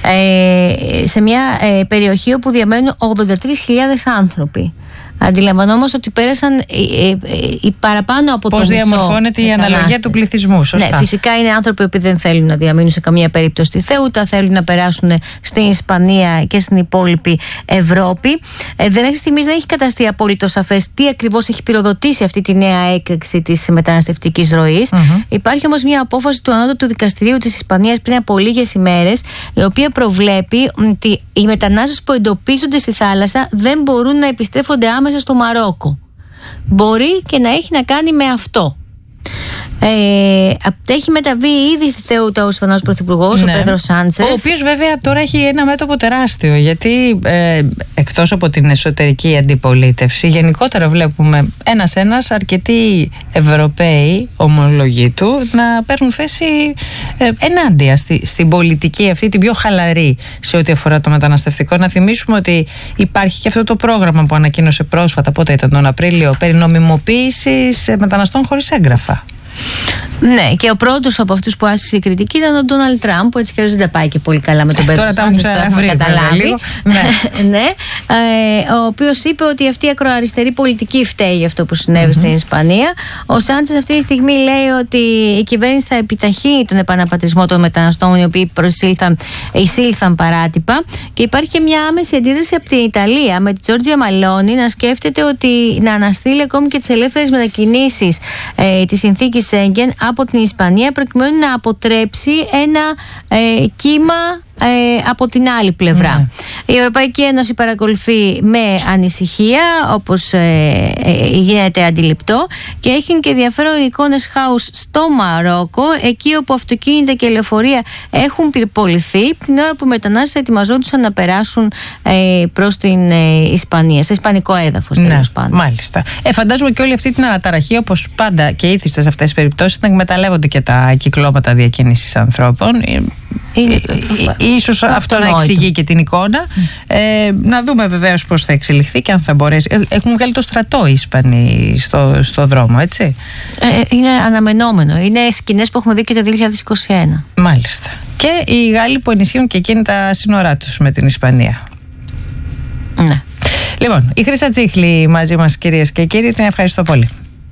Ε, σε μια ε, περιοχή όπου διαμένουν ογδόντα τρεις χιλιάδες άνθρωποι. Αντιλαμβανόμαστε ότι πέρασαν ε, ε, ε, παραπάνω από το μισό. Πώς διαμορφώνεται η αναλογία του πληθυσμού, σωστά. Ναι, φυσικά είναι άνθρωποι που δεν θέλουν να διαμείνουν σε καμία περίπτωση στη Θέουτα, θέλουν να περάσουν στην Ισπανία και στην υπόλοιπη Ευρώπη. Ε, δεν μέχρι στιγμής δεν έχει καταστεί απόλυτο σαφές τι ακριβώς έχει πυροδοτήσει αυτή τη νέα έκρηξη της μεταναστευτικής ροής. Mm-hmm. Υπάρχει όμως μια απόφαση του Ανώτατου Δικαστηρίου της Ισπανίας πριν από λίγες ημέρες, η οποία προβλέπει ότι οι μετανάστες που εντοπίζονται στη θάλασσα δεν μπορούν να επιστρέφονται άμεσα στο Μαρόκο. Μπορεί και να έχει να κάνει με αυτό. Ε, έχει μεταβεί ήδη στη Θεούτα ο Ισπανός Πρωθυπουργός, ναι, ο Πέδρο Σάντσες. Ο οποίος βέβαια τώρα έχει ένα μέτωπο τεράστιο, γιατί ε, εκτός από την εσωτερική αντιπολίτευση, γενικότερα βλέπουμε ένας-ένας αρκετοί Ευρωπαίοι ομολογοί του να παίρνουν θέση ε, ενάντια στη, στην πολιτική αυτή την πιο χαλαρή σε ό,τι αφορά το μεταναστευτικό. Να θυμίσουμε ότι υπάρχει και αυτό το πρόγραμμα που ανακοίνωσε πρόσφατα, πότε ήταν, τον Απρίλιο, περί νομιμοποίησης μεταναστών χωρίς έγγραφα. Ναι, και ο πρώτος από αυτούς που άσκησε κριτική ήταν ο Ντόναλντ Τραμπ, που έτσι κι αλλιώς δεν τα πάει και πολύ καλά με τον Πέτρο Σάντσες, το έχουμε καταλάβει. Ναι. ναι. Ε, ο οποίος είπε ότι αυτή η ακροαριστερή πολιτική φταίει για αυτό που συνέβη mm-hmm. στην Ισπανία. Ο Σάντσες αυτή τη στιγμή λέει ότι η κυβέρνηση θα επιταχύνει τον επαναπατρισμό των μεταναστών, οι οποίοι προσήλθαν, εισήλθαν παράτυπα. Και υπάρχει και μια άμεση αντίδραση από την Ιταλία, με τη Τζόρτζια Μαλόνι να σκέφτεται ότι να αναστείλει ακόμη και τις ελεύθερες μετακινήσεις ε, της συνθήκης Σέγγεν από την Ισπανία, προκειμένου να αποτρέψει ένα ε, κύμα ε, από την άλλη πλευρά. Ναι. Η Ευρωπαϊκή Ένωση παρακολουθεί με ανησυχία, όπως ε, ε, γίνεται αντιληπτό, και έχει και ενδιαφέρον εικόνες χάους στο Μαρόκο, εκεί όπου αυτοκίνητα και λεωφορεία έχουν πυρποληθεί την ώρα που οι μετανάστες ετοιμαζόντουσαν να περάσουν ε, προς την ε, Ισπανία, σε ισπανικό έδαφος. Ναι, μάλιστα. Ε, φαντάζομαι και όλη αυτή την αναταραχή, όπως πάντα και ήθιστε σε αυτές τις περιπτώσεις, να εκμεταλλεύονται και τα κυκλώματα διακίνησης ανθρώπων. Είναι, ίσως αυτό να εξηγεί και την εικόνα. Ε, να δούμε βεβαίως πώς θα εξελιχθεί και αν θα μπορέσει. Έχουν βγάλει το στρατό οι Ισπανοί στο, στο δρόμο, έτσι. Ε, είναι αναμενόμενο. Είναι σκηνές που έχουμε δει και το δύο χιλιάδες είκοσι ένα. Μάλιστα. Και οι Γάλλοι που ενισχύουν και εκείνη τα σύνορά τους με την Ισπανία. Ναι. Λοιπόν, η Χρύσα Τσίχλη μαζί μας, κυρίες και κύριοι, την ευχαριστώ πολύ.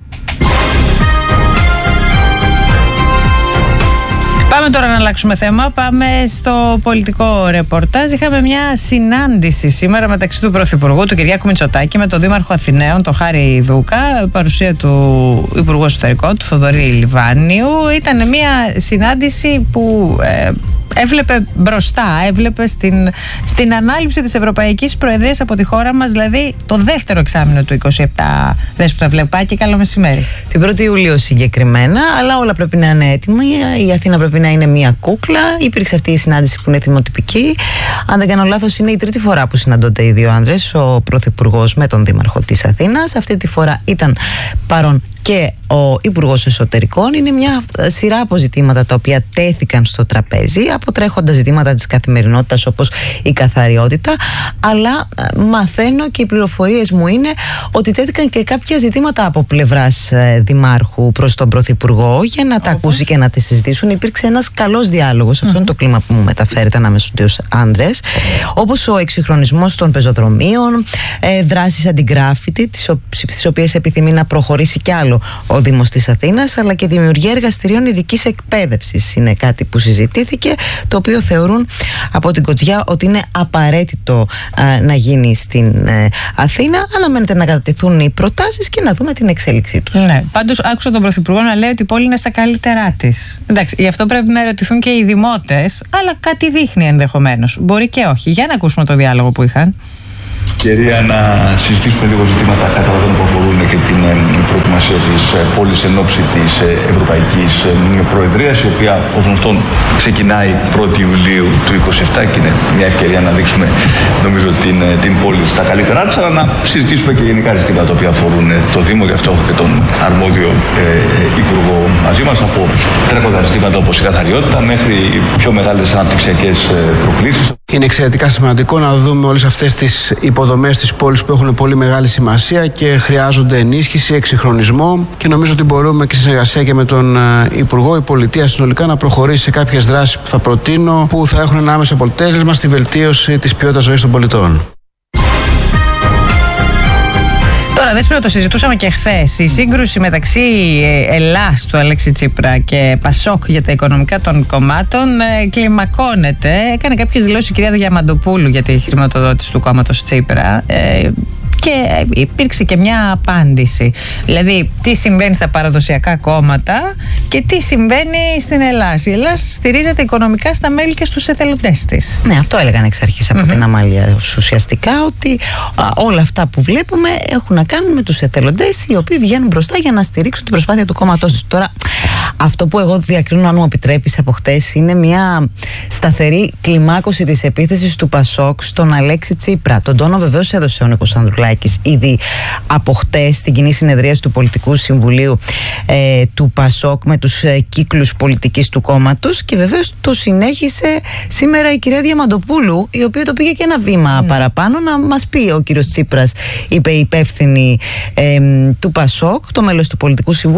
Πάμε τώρα να αλλάξουμε θέμα. Πάμε στο πολιτικό ρεπορτάζ. Είχαμε μια συνάντηση σήμερα μεταξύ του Πρωθυπουργού, του Κυριάκου Μητσοτάκη, με τον Δήμαρχο Αθηναίων, τον Χάρη Δούκα, παρουσία του Υπουργού Εσωτερικών, του Θοδωρή Λιβάνιου. Ήταν μια συνάντηση που ε, έβλεπε μπροστά, έβλεπε στην, στην ανάληψη της Ευρωπαϊκής Προεδρίας από τη χώρα μας, δηλαδή το δεύτερο εξάμηνο του είκοσι επτά. Δέσποινα Βλεπάκη, καλό μεσημέρι. Την πρώτη Ιουλίου συγκεκριμένα, αλλά όλα πρέπει να είναι έτοιμα. Η Αθήνα πρέπει να είναι μία κούκλα. Υπήρξε αυτή η συνάντηση που είναι θυμοτυπική. Αν δεν κάνω λάθος, είναι η τρίτη φορά που συναντώνται οι δύο άνδρες, ο Πρωθυπουργός με τον Δήμαρχο της Αθήνας. Αυτή τη φορά ήταν παρόν και ο Υπουργός Εσωτερικών. Είναι μια σειρά από ζητήματα τα οποία τέθηκαν στο τραπέζι, από τρέχοντα ζητήματα της καθημερινότητας όπως η καθαριότητα, αλλά μαθαίνω και οι πληροφορίες μου είναι ότι τέθηκαν και κάποια ζητήματα από πλευράς Δημάρχου προς τον Πρωθυπουργό για να τα όπως? ακούσει και να τη συζητήσουν. Υπήρξε ένας καλός διάλογος, mm-hmm. αυτό είναι το κλίμα που μου μεταφέρεται ανάμεσα στους δύο άνδρες, όπως ο εξυγχρονισμός των πεζοδρομίων, ε, δράσεις αντιγράφητη, τις, τις οποίες επιθυμεί να προχωρήσει κι άλλο ο Δήμος της Αθήνας, αλλά και δημιουργία εργαστηρίων ειδικής εκπαίδευσης είναι κάτι που συζητήθηκε, το οποίο θεωρούν από την Κοτζιά ότι είναι απαραίτητο α, να γίνει στην ε, Αθήνα. Αναμένεται να κατατεθούν οι προτάσεις και να δούμε την εξέλιξή τους. Ναι, πάντως άκουσα τον Πρωθυπουργό να λέει ότι η πόλη είναι στα καλύτερά της. Εντάξει, γι' αυτό πρέπει να ερωτηθούν και οι δημότες, αλλά κάτι δείχνει ενδεχομένως. Μπορεί και όχι. Για να ακούσουμε το διάλογο που είχαν. Ευκαιρία να συζητήσουμε λίγο ζητήματα καταλαβαίνω που αφορούν και την προετοιμασία της πόλης εν ώψη της Ευρωπαϊκής Προεδρίας, η οποία ως γνωστόν ξεκινάει πρώτη Ιουλίου του είκοσι επτά και είναι μια ευκαιρία να δείξουμε νομίζω την, την πόλη στα καλύτερά της, αλλά να συζητήσουμε και γενικά ζητήματα τα οποία αφορούν το Δήμο. Γι' αυτό έχω και τον αρμόδιο ε, Υπουργό μαζί μας, από τρέχοντα ζητήματα όπως η καθαριότητα μέχρι πιο μεγάλες αναπτυξιακές προκλήσεις. Είναι εξαιρετικά σημαντικό να δούμε όλες αυτές τις υποδομές της πόλης που έχουν πολύ μεγάλη σημασία και χρειάζονται ενίσχυση, εξυγχρονισμό, και νομίζω ότι μπορούμε και σε συνεργασία και με τον Υπουργό, η πολιτεία συνολικά, να προχωρήσει σε κάποιες δράσεις που θα προτείνω, που θα έχουν ένα άμεσο αποτέλεσμα στη βελτίωση της ποιότητας ζωής των πολιτών. Τώρα, Δέσποινα, το συζητούσαμε και χθες. Η σύγκρουση μεταξύ Ελλάς του Αλέξη Τσίπρα και Πασόκ για τα οικονομικά των κομμάτων ε, κλιμακώνεται. Έκανε κάποιες δηλώσεις η κυρία Διαμαντοπούλου για τη χρηματοδότηση του κόμματος Τσίπρα. Ε, Και υπήρξε και μια απάντηση. Δηλαδή, τι συμβαίνει στα παραδοσιακά κόμματα και τι συμβαίνει στην Ελλάδα. Η Ελλάδα στηρίζεται οικονομικά στα μέλη και στους εθελοντές της. Ναι, αυτό έλεγαν εξ αρχής από mm-hmm. την Αμάλια ουσιαστικά, ότι α, όλα αυτά που βλέπουμε έχουν να κάνουν με τους εθελοντές, οι οποίοι βγαίνουν μπροστά για να στηρίξουν την προσπάθεια του κόμματός τους. Τώρα, αυτό που εγώ διακρίνω, αν μου επιτρέπεις, από χτες, είναι μια σταθερή κλιμάκωση της επίθεσης του Πασόκ στον Αλέξη Τσίπρα. Τον τόνο βεβαίως έδωσε ο Νίκος Ανδρουλάκης ήδη από χτες στην κοινή συνεδρίαση του Πολιτικού Συμβουλίου ε, του Πασόκ με τους ε, κύκλους πολιτικής του κόμματος, και βεβαίως το συνέχισε σήμερα η κυρία Διαμαντοπούλου, η οποία το πήγε και ένα βήμα mm. παραπάνω, να μας πει ο κύριος Τσίπρας, είπε η υπεύθυνη ε, του Πασόκ, το μέλος του Πολιτικού Συμβουλίου,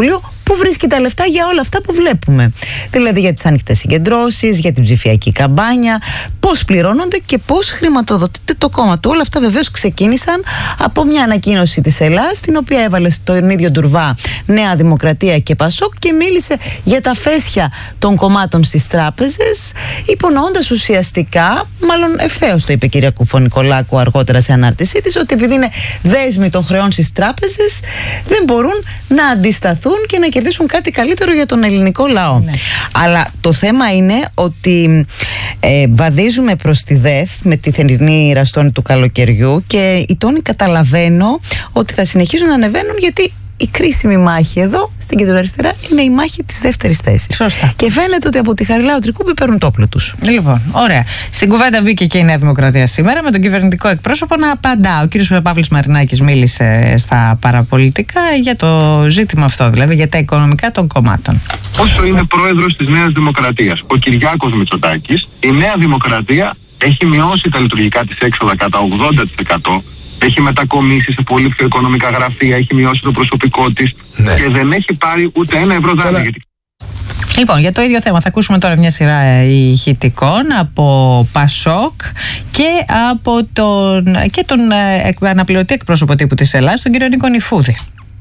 Πού βρίσκει τα λεφτά για όλα αυτά που βλέπουμε. Δηλαδή για τις ανοιχτές συγκεντρώσεις, για την ψηφιακή καμπάνια, πώς πληρώνονται και πώς χρηματοδοτείται το κόμμα του. Όλα αυτά βεβαίως ξεκίνησαν από μια ανακοίνωση της Ελλάδας, την οποία έβαλε στον ίδιο ντουρβά Νέα Δημοκρατία και Πασόκ και μίλησε για τα φέσια των κομμάτων στις τράπεζες, υπονοώντας ουσιαστικά, μάλλον ευθέως το είπε η κυρία Κουφωνικολάκου αργότερα σε ανάρτησή της, ότι επειδή είναι δέσμοι των χρεών στις τράπεζες, δεν μπορούν να αντισταθούν και να κερδίσουν κάτι καλύτερο για τον ελληνικό λαό. Ναι. Αλλά το θέμα είναι ότι ε, βαδίζουμε προς τη ΔΕΘ με τη θερινή ραστόνη του καλοκαιριού και οι τόνοι καταλαβαίνω ότι θα συνεχίζουν να ανεβαίνουν, γιατί η κρίσιμη μάχη εδώ στην κεντροαριστερά είναι η μάχη της δεύτερης θέσης. Σωστά. Και φαίνεται ότι από τη Χαριλάου Τρικούπη παίρνουν το όπλο τους. Λοιπόν, ωραία. Στην κουβέντα μπήκε και η Νέα Δημοκρατία σήμερα με τον κυβερνητικό εκπρόσωπο να απαντά. Ο κύριος Παύλος Μαρινάκης μίλησε στα παραπολιτικά για το ζήτημα αυτό, δηλαδή για τα οικονομικά των κομμάτων. Όσο είναι πρόεδρος της Νέας Δημοκρατίας ο Κυριάκος Μητσοτάκης, η Νέα Δημοκρατία έχει μειώσει τα λειτουργικά της έξοδα κατά ογδόντα τοις εκατό. Έχει μετακομίσει σε πολύ πιο οικονομικά γραφεία, έχει μειώσει το προσωπικό της, ναι, και δεν έχει πάρει ούτε ένα ευρώ δάνειο. Γιατί... Λοιπόν, για το ίδιο θέμα θα ακούσουμε τώρα μια σειρά ηχητικών από Πασόκ και από τον, και τον ε, αναπληρωτή εκπρόσωπο τύπου της Ελλάδας, τον κύριο Νίκο Νιφούδη.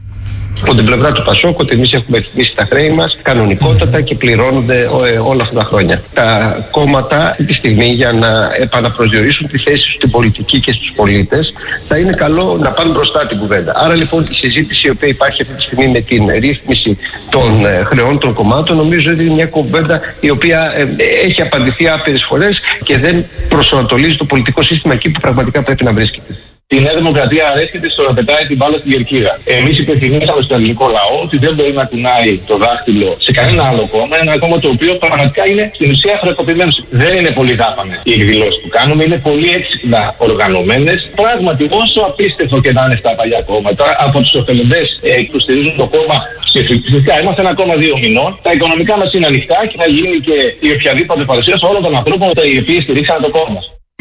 Από την πλευρά του Πασόκ, ότι εμείς έχουμε ευθυμίσει τα χρέη μας κανονικότατα και πληρώνονται όλα αυτά τα χρόνια. Τα κόμματα αυτή τη στιγμή, για να επαναπροσδιορίσουν τη θέση τους στην πολιτική και στους πολίτες, θα είναι καλό να πάνε μπροστά την κουβέντα. Άρα λοιπόν η συζήτηση η οποία υπάρχει αυτή τη στιγμή με την ρύθμιση των χρεών των κομμάτων, νομίζω ότι είναι μια κουβέντα η οποία έχει απαντηθεί άπειρες φορές και δεν προσανατολίζει το πολιτικό σύστημα εκεί που πραγματικά πρέπει να βρίσκεται. Η Νέα Δημοκρατία αρέσκεται στο να πετάει την μπάλα στην κερκίδα. Εμείς υπενθυμίσαμε στον ελληνικό λαό ότι δεν μπορεί να κουνάει το δάχτυλο σε κανένα άλλο κόμμα. Ένα κόμμα το οποίο πραγματικά είναι στην ουσία χρεοκοπημένο. Δεν είναι πολύ δάπανες οι εκδηλώσεις που κάνουμε, είναι πολύ έξυπνα οργανωμένες. Πράγματι, όσο απίστευτο και να είναι στα παλιά κόμματα, από τους οφελοντές ε, που στηρίζουν το κόμμα φυσικά είμαστε ένα κόμμα δύο μηνών. Τα οικονομικά μας είναι ανοιχτά και θα γίνει και η οποιαδήποτε παρουσίαση όλων των ανθρώπων οι οποίοι στηρίξαν το κόμμα.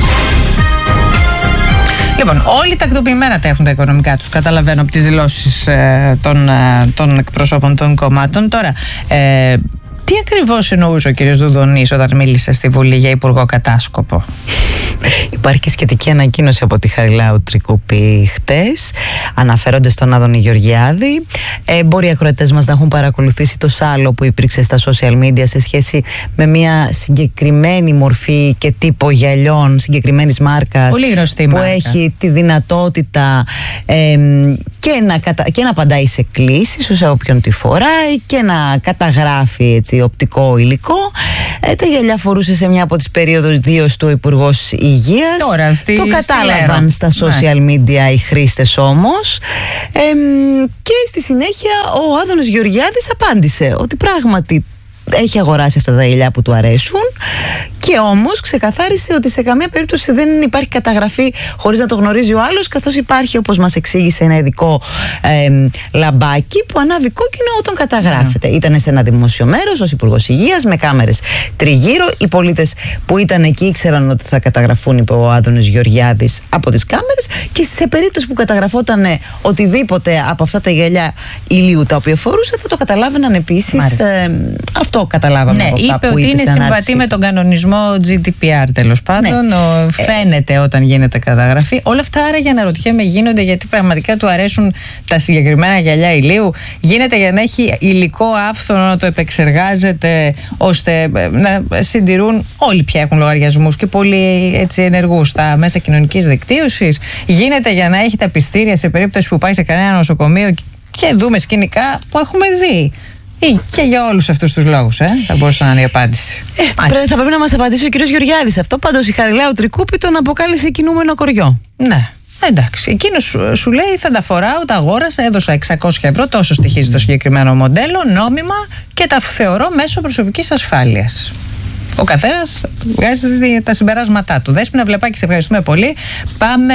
Λοιπόν, όλοι τακτοποιημένα τα έχουν τα οικονομικά τους, καταλαβαίνω από τις δηλώσεις ε, των, ε, των εκπροσώπων των κομμάτων. Τώρα, ε, τι ακριβώς εννοούσε ο κ. Δουδονής όταν μίλησε στη Βουλή για υπουργό κατάσκοπο? Υπάρχει και σχετική ανακοίνωση από τη Χαριλάου Τρικούπη χτες, αναφέρονται στον Άδωνη Γεωργιάδη. Ε, μπορεί οι ακροατές μας να έχουν παρακολουθήσει το σάλο που υπήρξε στα social media σε σχέση με μια συγκεκριμένη μορφή και τύπο γυαλιών συγκεκριμένης μάρκας, πολύ γνωστή που μάρκα, έχει τη δυνατότητα ε, και, να κατα... και να απαντάει σε κλήσεις σε όποιον τη φοράει και να καταγράφει έτσι, οπτικό υλικό. Ε, τα γυαλιά φορούσε σε μια από τις περίοδους δύο του Υπουργός Υγείας. Τώρα, στη, το κατάλαβαν στα social media οι χρήστες όμως. Ε, και στη συνέχεια ο Άδωνος Γεωργιάδης απάντησε ότι πράγματι έχει αγοράσει αυτά τα γυαλιά που του αρέσουν, και όμως ξεκαθάρισε ότι σε καμία περίπτωση δεν υπάρχει καταγραφή χωρίς να το γνωρίζει ο άλλος, καθώς υπάρχει, όπως μας εξήγησε, ένα ειδικό ε, λαμπάκι που ανάβει κόκκινο όταν καταγράφεται. Yeah. Ήταν σε ένα δημόσιο μέρος ως Υπουργός Υγείας με κάμερες τριγύρω. Οι πολίτες που ήταν εκεί ήξεραν ότι θα καταγραφούν, είπε ο Άδωνος Γεωργιάδης, από τις κάμερες, και σε περίπτωση που καταγραφόταν οτιδήποτε από αυτά τα γυαλιά ηλίου τα οποία φορούσε, θα το καταλάβαιναν επίσης. Ε, αυτό καταλάβαμε. Ναι, από είπε που ότι είπε είναι συμβατή με τον κανονισμό τζι ντι πι αρ, τέλος πάντων. Ναι. Ο, φαίνεται ε, όταν γίνεται καταγραφή. Όλα αυτά, άρα, για να ρωτιέμαι, γίνονται γιατί πραγματικά του αρέσουν τα συγκεκριμένα γυαλιά ηλίου? Γίνεται για να έχει υλικό άφθονο να το επεξεργάζεται, ώστε να συντηρούν, όλοι πια έχουν λογαριασμούς και πολύ έτσι ενεργούς στα μέσα κοινωνικής δικτύωσης? Γίνεται για να έχει τα πιστήρια σε περίπτωση που πάει σε κανένα νοσοκομείο? Και δούμε σκηνικά που έχουμε δει. Ή και για όλους αυτούς τους λόγους, ε, θα μπορούσε να είναι η απάντηση. Ε, πρέ, θα πρέπει να μας απαντήσει ο κύριος Γεωργιάδης αυτό. Πάντως η Χαριλάου Τρικούπη τον αποκάλεσε κινούμενο κοριό. Ναι, εντάξει. Εκείνος σου, σου λέει θα τα φοράω, τα αγόρασα, έδωσα εξακόσια ευρώ, τόσο στοιχίζει το συγκεκριμένο μοντέλο, νόμιμα, και τα θεωρώ μέσω προσωπικής ασφάλειας. Ο καθένας βγάζει τα συμπεράσματά του. Δέσποινα Βλεπάκη, σε ευχαριστούμε πολύ. Πάμε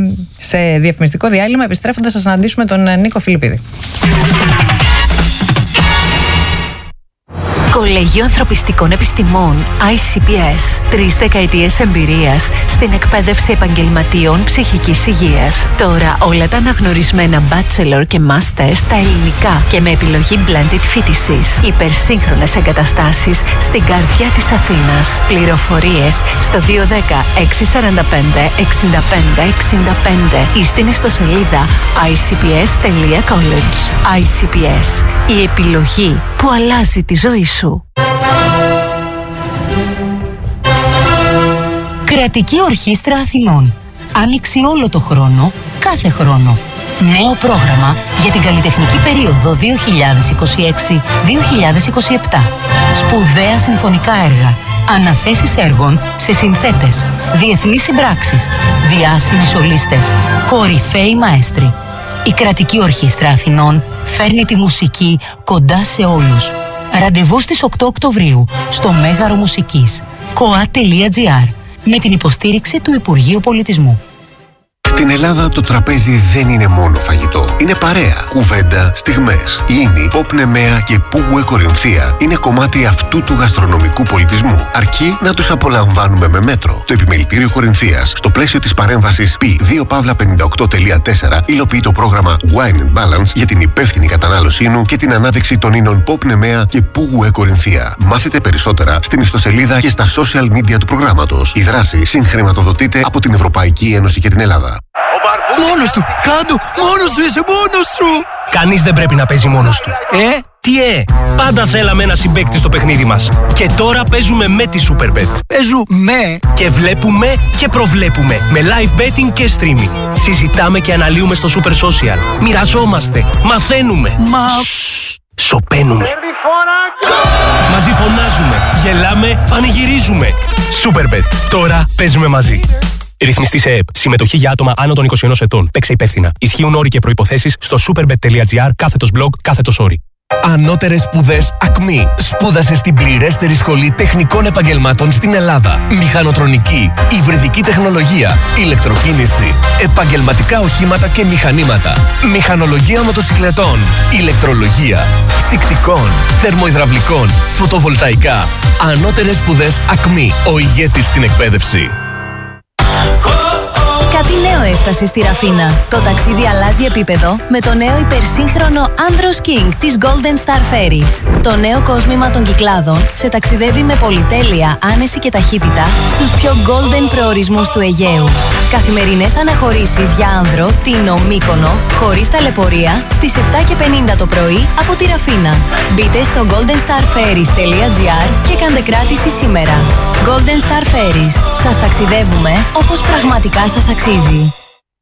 σε διαφημιστικό διάλειμμα. Επιστρέφοντας θα συναντήσουμε τον Νίκο Φιλιππίδη. Κολέγιο Ανθρωπιστικών Επιστημών άι σι πι ες. Τρεις δεκαετίες εμπειρίας στην εκπαίδευση επαγγελματιών ψυχικής υγείας. Τώρα όλα τα αναγνωρισμένα bachelor και master στα ελληνικά και με επιλογή blended φοιτησης. Υπερσύγχρονες εγκαταστάσεις στην καρδιά της Αθήνας. Πληροφορίες στο δύο ένα μηδέν έξι τέσσερα πέντε εξήντα πέντε εξήντα πέντε ή στην ιστοσελίδα άι σι πι ες τελεία college. άι σι πι ες. Η επιλογή που αλλάζει τη ζωή σου. Κρατική Ορχήστρα Αθηνών. Άνοιξη όλο το χρόνο, κάθε χρόνο. Νέο πρόγραμμα για την καλλιτεχνική περίοδο δύο χιλιάδες είκοσι έξι δύο χιλιάδες είκοσι επτά. Σπουδαία συμφωνικά έργα, αναθέσεις έργων σε συνθέτες, διεθνείς συμπράξεις, διάσημοι σολίστες, κορυφαίοι μαέστροι. Η Κρατική Ορχήστρα Αθηνών φέρνει τη μουσική κοντά σε όλους. Ραντεβού στις οκτώ Οκτωβρίου στο Μέγαρο Μουσικής κοά τελεία τζι άρ με την υποστήριξη του Υπουργείου Πολιτισμού. Στην Ελλάδα το τραπέζι δεν είναι μόνο φαγητό. Είναι παρέα, κουβέντα, στιγμές. Η Ίνη, Pop Nemea και Πουγουέ Κορινθία είναι κομμάτι αυτού του γαστρονομικού πολιτισμού. Αρκεί να τους απολαμβάνουμε με μέτρο. Το Επιμελητήριο Κορινθίας, στο πλαίσιο της παρέμβασης πι δύο πενήντα οκτώ τελεία τέσσερα, υλοποιεί το πρόγραμμα Wine and Balance για την υπεύθυνη κατανάλωση ίνου και την ανάδειξη των ίνων Pop Nemea και Πουγουέ Κορινθία. Μάθετε περισσότερα στην ιστοσελίδα και στα social media του προγράμματος. Η δράση συγχρηματοδοτείται από την Ευρωπαϊκή Ένωση και την Ελλάδα. Μόνος του! Κάντο! Μόνος σου είσαι! Μόνος σου! Κανείς δεν πρέπει να παίζει μόνος του. Ε? Τι ε! Πάντα θέλαμε ένα συμπαίκτη στο παιχνίδι μας. Και τώρα παίζουμε με τη Superbet. Παίζουμε! Και βλέπουμε και προβλέπουμε. Με live betting και streaming. Συζητάμε και αναλύουμε στο Super Social. Μοιραζόμαστε. Μαθαίνουμε. Μα... Σοπαίνουμε. Μαζί φωνάζουμε. Γελάμε. Πανηγυρίζουμε. Superbet. Τώρα παίζουμε μαζί. Ρυθμιστή σε ΕΕΠ. Συμμετοχή για άτομα άνω των είκοσι ενός ετών. Παίξε υπεύθυνα. Ισχύουν όροι και προϋποθέσεις στο superbet τελεία τζι άρ κάθετος blog κάθετος όροι. Ανώτερες σπουδές ΑΚΜΗ. Σπούδασε στην πληρέστερη σχολή τεχνικών επαγγελμάτων στην Ελλάδα. Μηχανοτρονική, υβριδική τεχνολογία, ηλεκτροκίνηση, επαγγελματικά οχήματα και μηχανήματα, μηχανολογία μοτοσυκλετών, ηλεκτρολογία, ψυκτικών, θερμοϊδραυλικών, φωτοβολταϊκά. Ανώτερες σπουδές ΑΚΜΗ. Ο ηγέτης στην εκπαίδευση. Κάτι νέο έφτασε στη Ραφίνα. Το ταξίδι αλλάζει επίπεδο με το νέο υπερσύγχρονο Andros King της Golden Star Ferries. Το νέο κόσμημα των Κυκλάδων σε ταξιδεύει με πολυτέλεια, άνεση και ταχύτητα στους πιο golden προορισμούς του Αιγαίου. Καθημερινές αναχωρήσεις για άνδρο, Τίνο, Μύκονο, χωρίς ταλαιπωρία, στις επτά και πενήντα το πρωί από τη Ραφίνα. Μπείτε στο golden star ferries τελεία τζι άρ και κάντε κράτηση σήμερα. Golden Star Ferries. Σας ταξιδεύουμε όπως πραγματικά σας αξίζει.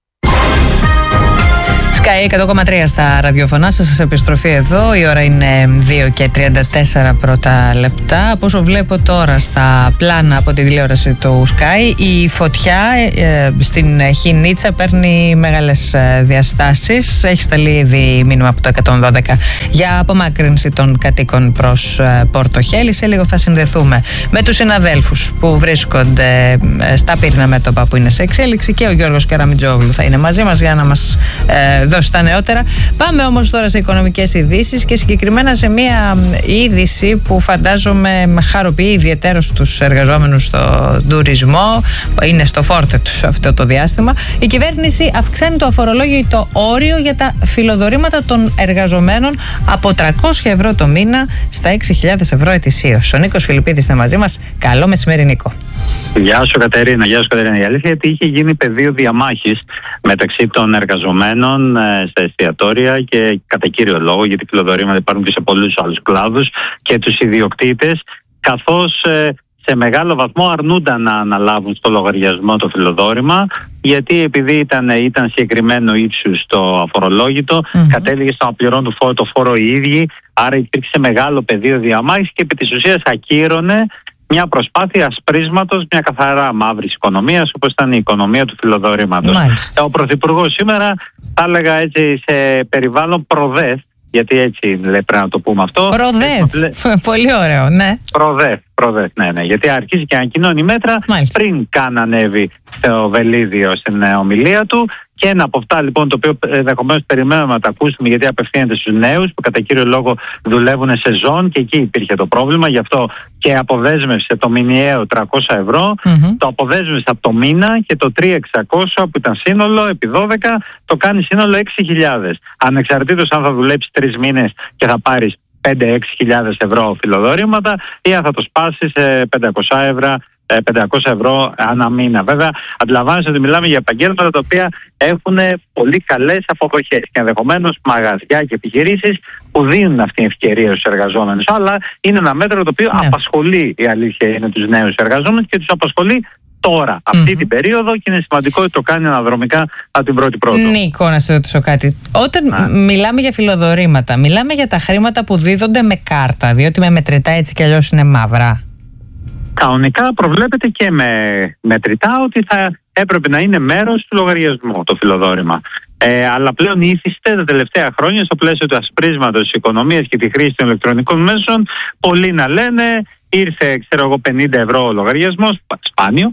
Sky εκατό κόμμα τρία στα ραδιοφωνά σας, επιστροφή εδώ. Η ώρα είναι δύο και τριάντα τέσσερα πρώτα λεπτά. Από όσο βλέπω τώρα στα πλάνα από τη τηλεόραση του Sky, η φωτιά ε, στην Χινίτσα παίρνει μεγάλες ε, διαστάσεις. Έχει σταλεί ήδη μήνυμα από το εκατόν δώδεκα για απομάκρυνση των κατοίκων προς ε, Πορτοχέλη. Σε λίγο θα συνδεθούμε με τους συναδέλφους που βρίσκονται ε, στα πύρνα μέτωπα που είναι σε εξέλιξη, και ο Γιώργος Καραμιτζόγλου θα είναι μαζί μας για να μας ε, δώσει τα νεότερα. Πάμε όμως τώρα σε οικονομικές ειδήσεις και συγκεκριμένα σε μια είδηση που φαντάζομαι χαροποιεί ιδιαιτέρως τους εργαζόμενους στο τουρισμό. Είναι στο φόρτε τους αυτό το διάστημα. Η κυβέρνηση αυξάνει το αφορολόγητο όριο για τα φιλοδορήματα των εργαζομένων από τριακόσια ευρώ το μήνα στα έξι χιλιάδες ευρώ ετησίως. Ο Νίκος Φιλιππίδης είναι μαζί μας. Καλό μεσημέρι, Νίκο. Γεια σου Κατερίνα, γεια σου Κατερίνα. Η αλήθεια είναι ότι είχε γίνει πεδίο διαμάχης μεταξύ των εργαζομένων ε, στα εστιατόρια και κατά κύριο λόγο, γιατί φιλοδορήματα υπάρχουν και σε πολλούς άλλους κλάδους, και τους ιδιοκτήτες, καθώς ε, σε μεγάλο βαθμό αρνούνταν να αναλάβουν στο λογαριασμό το φιλοδόρημα, γιατί επειδή ήταν, ήταν συγκεκριμένο ύψους το αφορολόγητο, mm-hmm. κατέληγε στο να πληρώνουν το φόρο οι ίδιοι, άρα υπήρξε μεγάλο πεδίο διαμάχης και επί της ουσίας ακύρωνε μια προσπάθεια ασπρίσματος μια καθαρά μαύρης οικονομίας, όπως ήταν η οικονομία του φιλοδορήματος. Μάλιστα. Ο Πρωθυπουργός σήμερα, θα έλεγα έτσι, σε περιβάλλον προδεύ, γιατί έτσι λέει, πρέπει να το πούμε αυτό. Προδεύ, πολύ ωραίο, ναι. Προδεύ, προδεύ, ναι, ναι. Γιατί αρχίζει και ανακοινώνει μέτρα. Μάλιστα. Πριν καν ανέβει το Βελίδιο στην ομιλία του, Και ένα από αυτά λοιπόν, το οποίο ενδεχομένως περιμένουμε να τα ακούσουμε, γιατί απευθύνεται στους νέους που κατά κύριο λόγο δουλεύουν σε ζών, και εκεί υπήρχε το πρόβλημα. Γι' αυτό και αποδέσμευσε το μηνιαίο τριακόσια ευρώ, mm-hmm. το αποδέσμευσε από το μήνα, και το τρία χιλιάδες εξακόσια που ήταν σύνολο επί δώδεκα το κάνει σύνολο έξι χιλιάδες. Ανεξαρτήτως αν θα δουλέψει τρεις μήνες και θα πάρεις πέντε με έξι χιλιάδες ευρώ φιλοδορήματα, ή αν θα το σπάσει σε πεντακόσια ευρώ. πεντακόσια ευρώ ανά μήνα. Βέβαια, αντιλαμβάνεστε ότι μιλάμε για επαγγέλματα τα οποία έχουν πολύ καλές αποδοχές, και ενδεχομένως μαγαζιά και επιχειρήσεις που δίνουν αυτή την ευκαιρία στους εργαζόμενους. Αλλά είναι ένα μέτρο το οποίο ναι. απασχολεί, η αλήθεια είναι, τους νέους εργαζόμενους, και τους απασχολεί τώρα, αυτή mm-hmm. την περίοδο, και είναι σημαντικό ότι το κάνει αναδρομικά από την πρώτη πρώτη. Νίκο, να σε ρωτήσω κάτι. Όταν να. μιλάμε για φιλοδορήματα, μιλάμε για τα χρήματα που δίδονται με κάρτα, διότι με μετρητά έτσι κι αλλιώς είναι μαύρα. Κανονικά προβλέπεται και με μετρητά ότι θα έπρεπε να είναι μέρος του λογαριασμού το φιλοδόρημα. Ε, αλλά πλέον ήθιστε τα τελευταία χρόνια, στο πλαίσιο του ασπρίσματος της οικονομίας και τη χρήση των ηλεκτρονικών μέσων, πολλοί να λένε ήρθε ξέρω εγώ πενήντα ευρώ ο λογαριασμός, σπάνιο,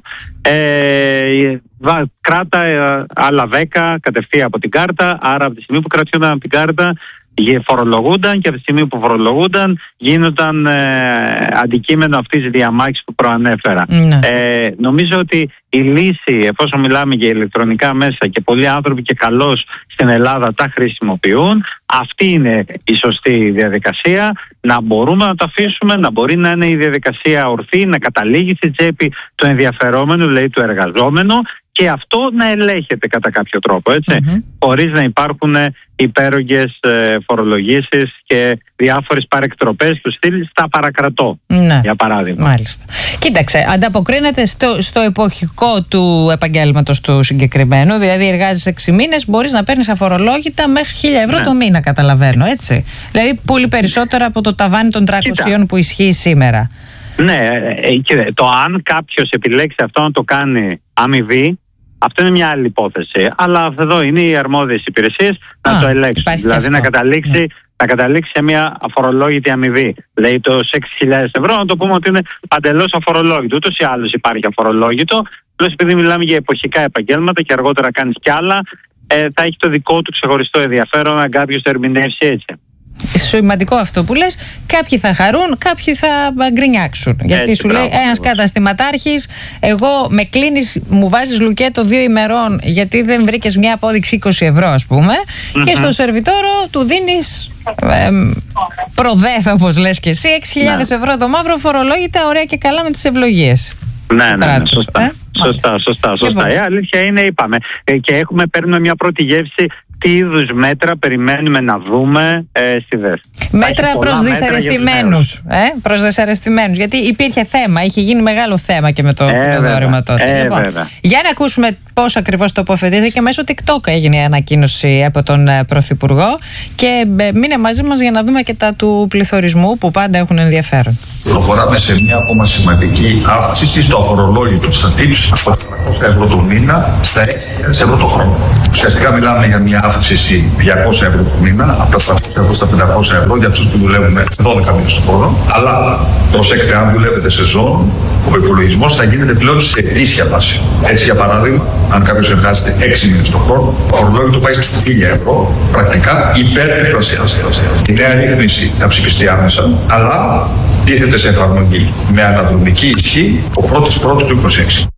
ε, κράτα ε, άλλα δέκα κατευθείαν από την κάρτα, άρα από τη στιγμή που κρατιόταν από την κάρτα φορολογούνταν, και από τη στιγμή που φορολογούνταν γίνονταν ε, αντικείμενο αυτής της διαμάχης που προανέφερα. Ναι. Ε, νομίζω ότι η λύση, εφόσον μιλάμε για ηλεκτρονικά μέσα και πολλοί άνθρωποι και καλώς στην Ελλάδα τα χρησιμοποιούν, αυτή είναι η σωστή διαδικασία. Να μπορούμε να το αφήσουμε, να μπορεί να είναι η διαδικασία ορθή, να καταλήγει στη τσέπη του ενδιαφερόμενου, δηλαδή του εργαζόμενου, και αυτό να ελέγχεται κατά κάποιο τρόπο, έτσι, mm-hmm. χωρίς να υπάρχουν υπέρογγες ε, φορολογήσεις και διάφορες παρεκτροπές του στυλ στα παρακρατώ, ναι. για παράδειγμα. Μάλιστα. Κοίταξε, ανταποκρίνεται στο, στο εποχικό του επαγγέλματος του συγκεκριμένου, δηλαδή εργάζεσαι έξι μήνες, μπορείς να παίρνεις αφορολόγητα μέχρι χίλια ευρώ ναι. το μήνα, καταλαβαίνω, έτσι. Δηλαδή πολύ περισσότερα από το ταβάνι των τριακοσίων που ισχύει σήμερα. Ναι, και το αν κάποιος επιλέξει αυτό να το κάνει αμοιβή, αυτό είναι μια άλλη υπόθεση. Αλλά εδώ είναι οι αρμόδιες υπηρεσίες να Α, το ελέγξουν. Δηλαδή να καταλήξει, ναι. να καταλήξει σε μια αφορολόγητη αμοιβή. Δηλαδή το έξι χιλιάδες ευρώ, να το πούμε ότι είναι παντελώς αφορολόγητο. Ούτως ή άλλως υπάρχει αφορολόγητο. Πλώς επειδή μιλάμε για εποχικά επαγγέλματα και αργότερα κάνεις κι άλλα, ε, θα έχει το δικό του ξεχωριστό ενδιαφέρον αν κάποιος το ερμηνεύσει έτσι. Σημαντικό αυτό που λες. Κάποιοι θα χαρούν, κάποιοι θα γκρινιάξουν. Γιατί έτσι, σου μπράβο, λέει ένας καταστηματάρχης, εγώ με κλείνεις, μου βάζεις λουκέτο δύο ημερών γιατί δεν βρήκες μια απόδειξη είκοσι ευρώ, ας πούμε, mm-hmm. και στο σερβιτόρο του δίνεις ε, προδέφα, όπως λες και εσύ, έξι χιλιάδες ναι. ευρώ το μαύρο, φορολόγητα, ωραία και καλά με τις ευλογίες. Ναι, ναι, ναι, σωστά. Ε? Σωστά, σωστά, σωστά. Η αλήθεια είναι, είπαμε, και έχουμε παίρνουμε μια πρώτη γεύση τι είδους μέτρα περιμένουμε να δούμε ε, στη ΔΕΘ. Μέτρα προς δυσαρεστημένους. Ε, προς δυσαρεστημένους. Γιατί υπήρχε θέμα, είχε γίνει μεγάλο θέμα και με το φιλοδόρημα τότε. Ε, λοιπόν, για να ακούσουμε πώς ακριβώς τοποθετήθηκε, μέσω TikTok έγινε η ανακοίνωση από τον Πρωθυπουργό, και μείνε μαζί μας για να δούμε και τα του πληθωρισμού που πάντα έχουν ενδιαφέρον. Προχωράμε σε μια ακόμα σημαντική αύξηση στο αφορολόγητο στα tips από τα τριακόσια ευρώ το μήνα στα έξι χιλιάδες ευρώ το χρόνο. Ουσιαστικά μιλάμε για μια αύξηση διακόσια ευρώ το μήνα, από τα τριακόσια ευρώ στα πεντακόσια ευρώ για αυτούς που δουλεύουν δώδεκα μήνες το χρόνο. Αλλά προσέξτε, αν δουλεύετε σε ζώνη, ο υπολογισμός θα γίνεται πλέον σε ετήσια βάση. Έτσι, για παράδειγμα, αν κάποιος εργάζεται έξι μήνες το χρόνο, το αφορολόγητο πάει στα χίλια ευρώ, πρακτικά υπερτριπλασιάζεται. Η νέα ρύθμιση θα ψηφιστεί άμεσα, αλλά τίθεται σε εφαρμογή με αναδρομική ισχύ ο πρώτος πρώτου του είκοσι έξι.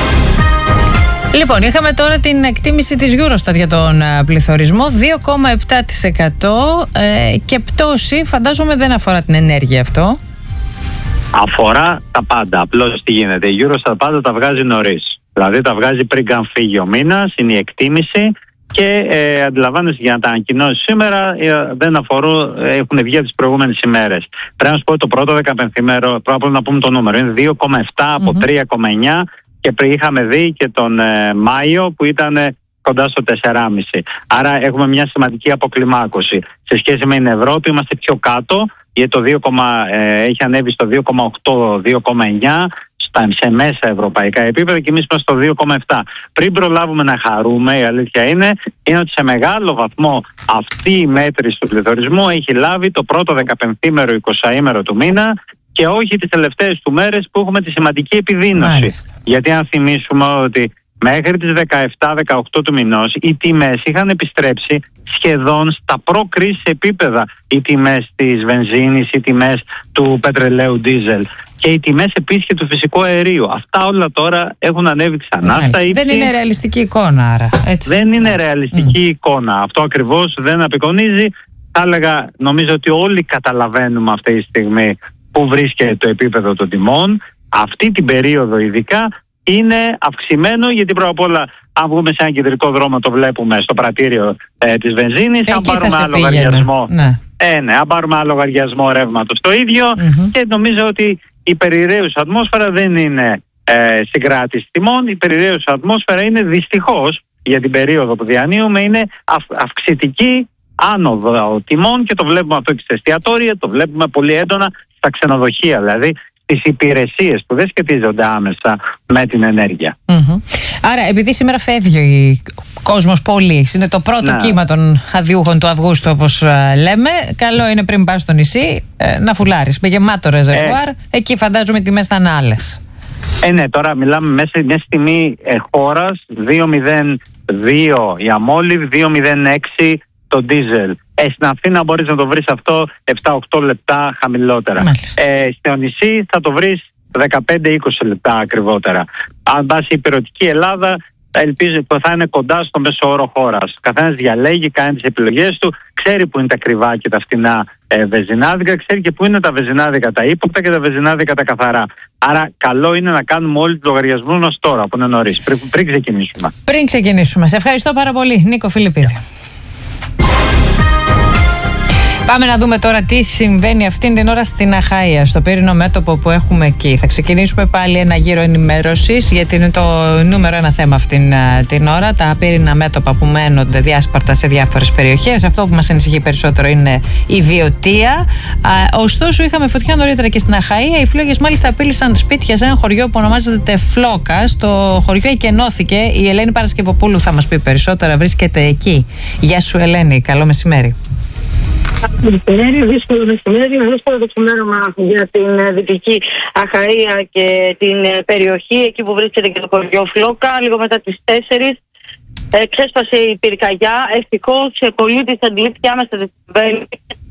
Λοιπόν, είχαμε τώρα την εκτίμηση της Eurostat για τον πληθωρισμό, δύο κόμμα επτά τοις εκατό, ε, και πτώση, φαντάζομαι δεν αφορά την ενέργεια αυτό. Αφορά τα πάντα, απλώς τι γίνεται, η Eurostat πάντα τα βγάζει νωρίς, δηλαδή τα βγάζει πριν καν φύγει ο μήνας, είναι η εκτίμηση, και ε, αντιλαμβάνεσαι για να τα ανακοινώσει σήμερα ε, δεν αφορούν, έχουν βγει από τις προηγούμενες ημέρες. Πρέπει να σου πω ότι το πρώτο δεκαπενθήμερο, πρώτα να πούμε το νούμερο, είναι δύο κόμμα επτά από mm-hmm. τρία κόμμα εννιά, και πριν είχαμε δει και τον ε, Μάιο που ήταν ε, κοντά στο τέσσερα κόμμα πέντε. Άρα έχουμε μια σημαντική αποκλιμάκωση. Σε σχέση με την Ευρώπη είμαστε πιο κάτω, γιατί το δύο, ε, έχει ανέβει στο δύο κόμμα οκτώ δύο κόμμα εννιά σε μέσα ευρωπαϊκά επίπεδα, και εμείς είμαστε στο δύο κόμμα επτά. Πριν προλάβουμε να χαρούμε, η αλήθεια είναι, είναι ότι σε μεγάλο βαθμό αυτή η μέτρηση του πληθωρισμού έχει λάβει το πρώτο δεκαπενθήμερο εικοσαήμερο του μήνα, και όχι τις τελευταίες του μέρες που έχουμε τη σημαντική επιδείνωση. Μάλιστα. Γιατί αν θυμίσουμε ότι μέχρι τις δεκαεπτά δεκαοκτώ του μηνός οι τιμές είχαν επιστρέψει σχεδόν στα προ-κρίση επίπεδα. Οι τιμές της βενζίνης, οι τιμές του πετρελαίου ντίζελ και οι τιμές επίσης και του φυσικού αερίου. Αυτά όλα τώρα έχουν ανέβει ξανά στα ύψη. Δεν είναι ρεαλιστική εικόνα, άρα. Έτσι. Δεν είναι ρεαλιστική mm. εικόνα. Αυτό ακριβώς δεν απεικονίζει. Θα έλεγα, νομίζω ότι όλοι καταλαβαίνουμε αυτή τη στιγμή που βρίσκεται το επίπεδο των τιμών. Αυτή την περίοδο ειδικά είναι αυξημένο, γιατί πρώτα απ' όλα, αν βγούμε σε ένα κεντρικό δρόμο, το βλέπουμε στο πρατήριο ε, της βενζίνης. Εκεί αν πάρουμε θα άλλο πήγαινε. λογαριασμό, ναι. Ε, ναι, αν πάρουμε άλλο λογαριασμό ρεύματος το ίδιο. Mm-hmm. Και νομίζω ότι η περιραίουσα ατμόσφαιρα δεν είναι ε, συγκράτηση τιμών. Η περιραίουσα ατμόσφαιρα είναι δυστυχώς, για την περίοδο που διανύουμε, είναι αυ, αυξητική άνοδο τιμών, και το βλέπουμε αυτό και στα εστιατόρια, το βλέπουμε πολύ έντονα στα ξενοδοχεία, δηλαδή τις υπηρεσίες που δεν σχετίζονται άμεσα με την ενέργεια. Mm-hmm. Άρα, επειδή σήμερα φεύγει ο κόσμος πολύ, είναι το πρώτο ναι. κύμα των αδειούχων του Αυγούστου, όπως λέμε, καλό είναι πριν πας στο νησί να φουλάρεις με γεμάτο ρεζερβουάρ. Ε, εκεί φαντάζομαι τιμές θα είναι άλλες. Ε, ναι, τώρα μιλάμε μέσα σε μια τιμή ε, χώρας, δύο μηδέν δύο η αμόλυβ, δύο μηδέν έξι το ντίζελ. Ε, στην Αθήνα μπορείς να το βρεις αυτό επτά οκτώ λεπτά χαμηλότερα. Ε, στο νησί θα το βρεις δεκαπέντε είκοσι λεπτά ακριβότερα. Αν πας η υπηρετική Ελλάδα, ελπίζω ότι θα είναι κοντά στο μέσο όρο χώρας. Καθένας διαλέγει, κάνει τις επιλογές του, ξέρει που είναι τα ακριβά και τα φτηνά ε, βενζινάδικα, ξέρει και που είναι τα βενζινάδικα τα ύποπτα και τα βενζινάδικα τα καθαρά. Άρα, καλό είναι να κάνουμε όλοι τους λογαριασμούς ως τώρα, που είναι νωρίς, πριν, πριν ξεκινήσουμε. Πριν ξεκινήσουμε. Σε ευχαριστώ πάρα πολύ, Νίκο Φιλιππίδη. Πάμε να δούμε τώρα τι συμβαίνει αυτήν την ώρα στην Αχαΐα, στο πύρινο μέτωπο που έχουμε εκεί. Θα ξεκινήσουμε πάλι ένα γύρο ενημέρωσης, γιατί είναι το νούμερο ένα θέμα αυτήν την ώρα. Τα πύρινα μέτωπα που μένονται διάσπαρτα σε διάφορες περιοχές. Αυτό που μας ανησυχεί περισσότερο είναι η Βιωτία. Ωστόσο, είχαμε φωτιά νωρίτερα και στην Αχαΐα. Οι φλόγες μάλιστα απείλησαν σπίτια σε ένα χωριό που ονομάζεται Τεφλόκα. Στο χωριό εκενώθηκε. Η Ελένη Παρασκευοπούλου θα μας πει περισσότερα. Βρίσκεται εκεί. Γεια σου, Ελένη. Καλό μεσημέρι. Μεσημέρι, δύσκολο μεσημέρι, δύσκολο το ξημέρωμα για την Δυτική Αχαΐα και την περιοχή, εκεί που βρίσκεται και το χωριό Φλόκα. Λίγο μετά τις τέσσερις ε, ξέσπασε η πυρκαγιά. Ευτυχώς ο πολίτης αντιλήφθηκε άμεσα ότι συμβαίνει.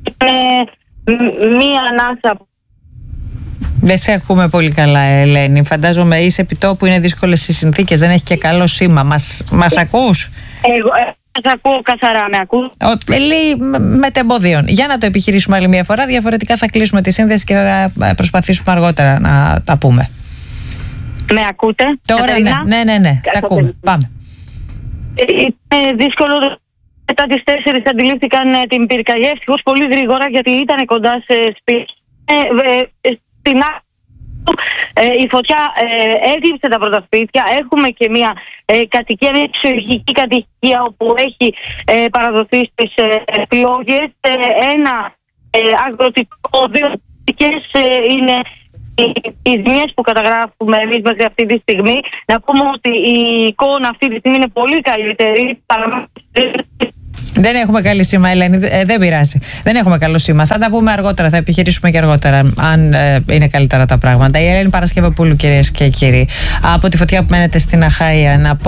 Μία ανάσα. Δεν σε ακούμε πολύ καλά, Ελένη. Φαντάζομαι είσαι επιτόπου, είναι δύσκολες οι συνθήκες, δεν έχει και καλό σήμα. Μας, μας ακούς? Εγώ, ε, σας ακούω καθαρά, με ακούς? Λέει μετεμποδίων. Για να το επιχειρήσουμε άλλη μια φορά, διαφορετικά θα κλείσουμε τη σύνδεση και θα προσπαθήσουμε αργότερα να τα πούμε. Με ακούτε? Τώρα ναι, ναι, ναι, ναι. Σε ακούμε. Πάμε. Είναι δύσκολο. Μετά τις τέσσερις αντιλήφθηκαν την πυρκαγιά, ευτυχώς πολύ γρήγορα, γιατί ήταν κοντά σε σπίτι. Ε, ε, στην Ε, η φωτιά ε, έγλειψε τα πρώτα σπίτια. Έχουμε και μια ε, κατοικία, μια εξωγική κατοικία όπου έχει ε, παραδοθεί στις ε, φλόγες. Ε, ένα ε, αγροτικό, δύο κατοικίες ε, είναι οι ζημιές που καταγράφουμε εμείς μέχρι αυτή τη στιγμή. Να πούμε ότι η εικόνα αυτή τη στιγμή είναι πολύ καλύτερη. Δεν έχουμε καλή σήμα, Ελένη. Ε, δεν πειράζει. Δεν έχουμε καλό σήμα. Θα τα πούμε αργότερα. Θα επιχειρήσουμε και αργότερα, αν ε, είναι καλύτερα τα πράγματα. Η Ελένη Παρασκευοπούλου, κυρίες και κύριοι, από τη φωτιά που μένετε στην Αχαΐα. Να